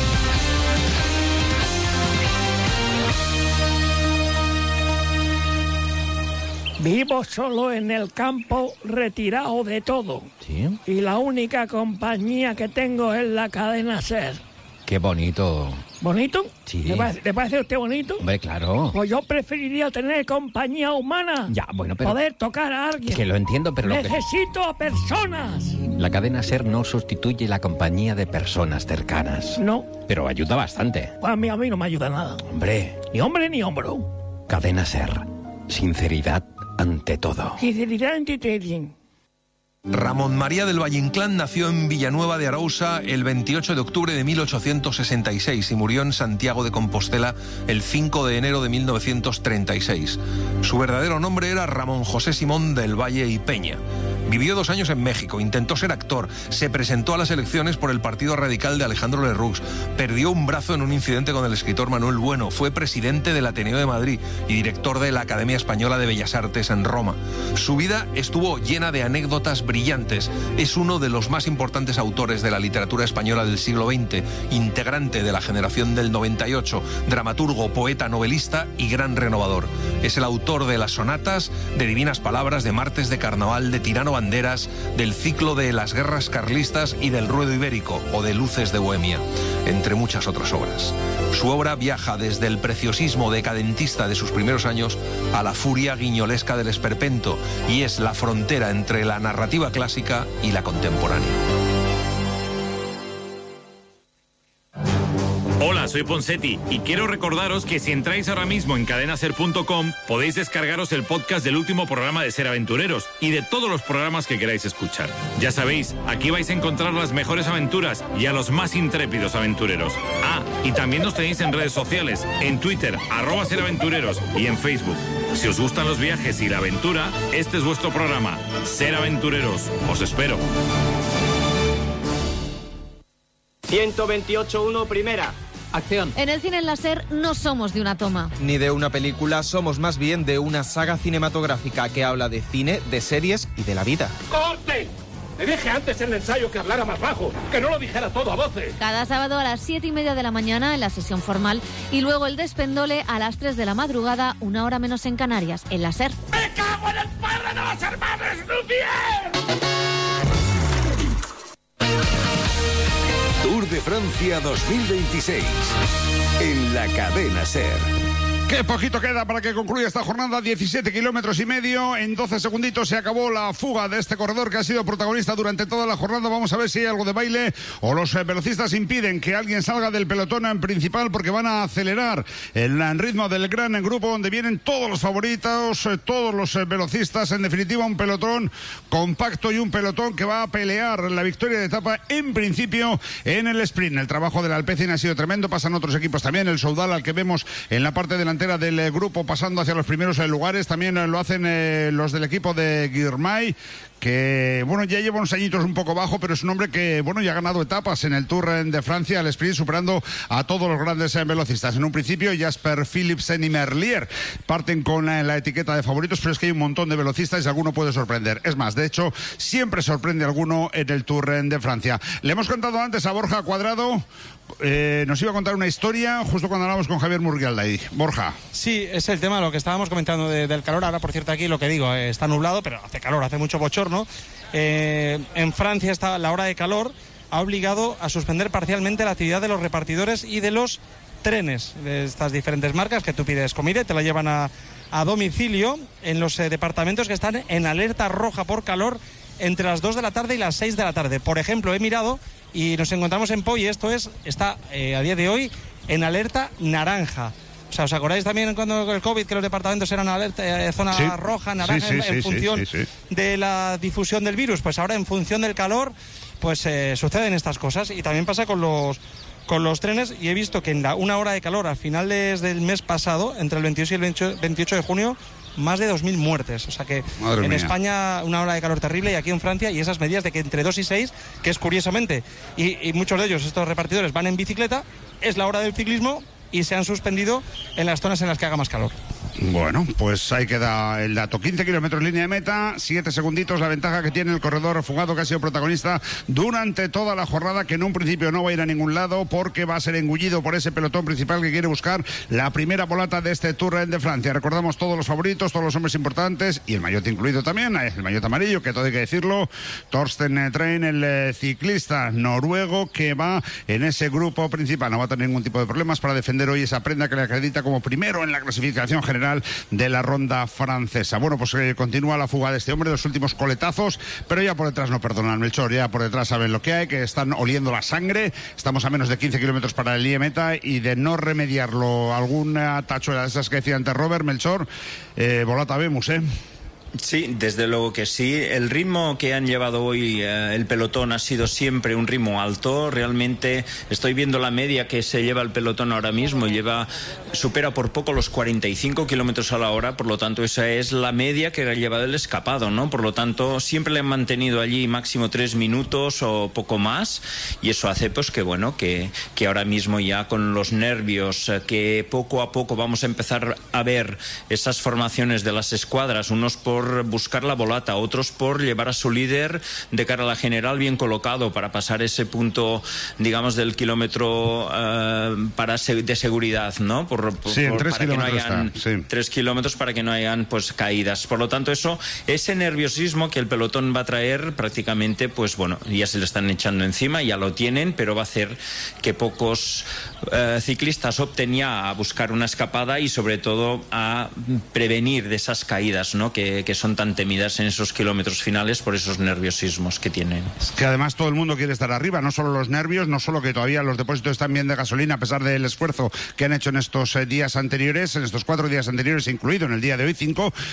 Vivo solo en el campo, retirado de todo. ¿Sí? Y la única compañía que tengo es la cadena SER. Qué bonito. ¿Bonito? Sí. ¿Le parece a usted bonito? Hombre, claro. Pues yo preferiría tener compañía humana. Ya, bueno, pero... Poder tocar a alguien. Que lo entiendo, pero... Necesito a personas. La cadena SER no sustituye la compañía de personas cercanas. No. Pero ayuda bastante. Pues a mí no me ayuda nada. Hombre. Ni hombre ni hombro. Cadena SER. Sinceridad ante todo. Sinceridad ante todo. Ramón María del Valle Inclán nació en Villanueva de Arousa el 28 de octubre de 1866 y murió en Santiago de Compostela el 5 de enero de 1936. Su verdadero nombre era Ramón José Simón del Valle y Peña. Vivió 2 años en México, intentó ser actor, se presentó a las elecciones por el Partido Radical de Alejandro Lerroux, perdió un brazo en un incidente con el escritor Manuel Bueno, fue presidente del Ateneo de Madrid y director de la Academia Española de Bellas Artes en Roma. Su vida estuvo llena de anécdotas brillantes. Es uno de los más importantes autores de la literatura española del siglo XX, integrante de la generación del 98, dramaturgo, poeta, novelista y gran renovador. Es el autor de las sonatas, de Divinas Palabras, de Martes de Carnaval, de Tirano Banderas, del ciclo de las guerras carlistas y del Ruedo Ibérico o de Luces de Bohemia, entre muchas otras obras. Su obra viaja desde el preciosismo decadentista de sus primeros años a la furia guiñolesca del esperpento y es la frontera entre la narrativa clásica y la contemporánea. Hola, soy Ponseti y quiero recordaros que si entráis ahora mismo en cadenaser.com podéis descargaros el podcast del último programa de Ser Aventureros y de todos los programas que queráis escuchar. Ya sabéis, aquí vais a encontrar las mejores aventuras y a los más intrépidos aventureros. Ah, y también nos tenéis en redes sociales, en Twitter, @seraventureros y en Facebook. Si os gustan los viajes y la aventura, este es vuestro programa, Ser Aventureros. Os espero. 128.1 primera. Acción. En el cine en la SER no somos de una toma. Ni de una película, somos más bien de una saga cinematográfica que habla de cine, de series y de la vida. ¡Corte! Le dije antes en el ensayo que hablara más bajo, que no lo dijera todo a voces. Cada sábado a las 7:30 de la mañana en la sesión formal y luego el despendole a las 3 de la madrugada, 1 hora menos en Canarias, en la SER. ¡Me cago en el padre de los hermanos Lumière! Tour de Francia 2026 en la cadena SER. Qué poquito queda para que concluya esta jornada, 17 kilómetros y medio. En 12 segunditos se acabó la fuga de este corredor que ha sido protagonista durante toda la jornada. Vamos a ver si hay algo de baile o los velocistas impiden que alguien salga del pelotón en principal porque van a acelerar el ritmo del gran grupo donde vienen todos los favoritos, todos los velocistas. En definitiva, un pelotón compacto y un pelotón que va a pelear la victoria de etapa en principio en el sprint. El trabajo del Alpecin ha sido tremendo. Pasan otros equipos también. El Soudal, al que vemos en la parte delantera del grupo pasando hacia los primeros lugares, también lo hacen los del equipo de Guirmay, que bueno, ya lleva unos añitos un poco bajo, pero es un hombre que bueno, ya ha ganado etapas en el Tour de Francia, al sprint, superando a todos los grandes velocistas. En un principio Jasper Philipsen y Merlier parten con la etiqueta de favoritos, pero es que hay un montón de velocistas y alguno puede sorprender. Es más, de hecho, siempre sorprende alguno en el Tour de Francia. Le hemos contado antes a Borja Cuadrado, nos iba a contar una historia justo cuando hablamos con Javier Murrialday. Borja. Sí, es el tema, lo que estábamos comentando del calor. Ahora, por cierto, aquí lo que digo, está nublado, pero hace calor, hace mucho bochorno. En Francia la hora de calor ha obligado a suspender parcialmente la actividad de los repartidores y de los trenes de estas diferentes marcas que tú pides comida y te la llevan a domicilio en los departamentos que están en alerta roja por calor entre las 2 de la tarde y las 6 de la tarde. Por ejemplo, he mirado y nos encontramos en Pau y está a día de hoy en alerta naranja. O sea, ¿os acordáis también cuando el COVID que los departamentos eran alerta, zona roja, naranja, en función de la difusión del virus? Pues ahora, en función del calor, pues suceden estas cosas. Y también pasa con los trenes, y he visto que en una hora de calor a finales del mes pasado, entre el 28 y el 28 de junio, más de 2.000 muertes. O sea que en España una hora de calor terrible, y aquí en Francia, y esas medidas de que entre 2 y 6, que es curiosamente, y muchos de ellos, estos repartidores, van en bicicleta, es la hora del ciclismo y se han suspendido en las zonas en las que haga más calor. Bueno, pues ahí queda el dato. 15 kilómetros línea de meta, 7 segunditos la ventaja que tiene el corredor fugado, que ha sido protagonista durante toda la jornada, que en un principio no va a ir a ningún lado porque va a ser engullido por ese pelotón principal que quiere buscar la primera volata de este Tour de Francia. Recordamos todos los favoritos, todos los hombres importantes y el maillot incluido también, el maillot amarillo, que todo hay que decirlo, Torsten Trein, el ciclista noruego que va en ese grupo principal. No va a tener ningún tipo de problemas para defender hoy esa prenda que le acredita como primero en la clasificación general de la ronda francesa. Bueno, pues continúa la fuga de este hombre, los últimos coletazos, pero ya por detrás no perdonan, Melchor, ya por detrás saben lo que hay, que están oliendo la sangre. Estamos a menos de 15 kilómetros para el línea meta y de no remediarlo alguna tachuela de esas que decía antes Robert, Melchor, volata vemos, Sí, desde luego que sí. El ritmo que han llevado hoy el pelotón ha sido siempre un ritmo alto. Realmente estoy viendo la media que se lleva el pelotón ahora mismo y supera por poco los 45 kilómetros a la hora. Por lo tanto, esa es la media que ha llevado el escapado, ¿no? Por lo tanto, siempre le han mantenido allí máximo 3 minutos o poco más. Y eso hace, pues, que bueno, que ahora mismo ya con los nervios, que poco a poco vamos a empezar a ver esas formaciones de las escuadras, unos por buscar la volata, otros por llevar a su líder de cara a la general bien colocado para pasar ese punto, digamos, del kilómetro de seguridad, ¿no? Sí, en 3 kilómetros que no hayan 3 kilómetros para que no hayan, pues, caídas. Por lo tanto, ese nerviosismo que el pelotón va a traer prácticamente, pues bueno, ya se le están echando encima, ya lo tienen, pero va a hacer que pocos ciclistas opten ya a buscar una escapada y sobre todo a prevenir de esas caídas, ¿no? Que son tan temidas en esos kilómetros finales por esos nerviosismos que tienen. Es que además todo el mundo quiere estar arriba, no solo los nervios, no solo que todavía los depósitos están bien de gasolina a pesar del esfuerzo que han hecho en estos días anteriores, en estos 4 días anteriores, incluido en el día de hoy 5,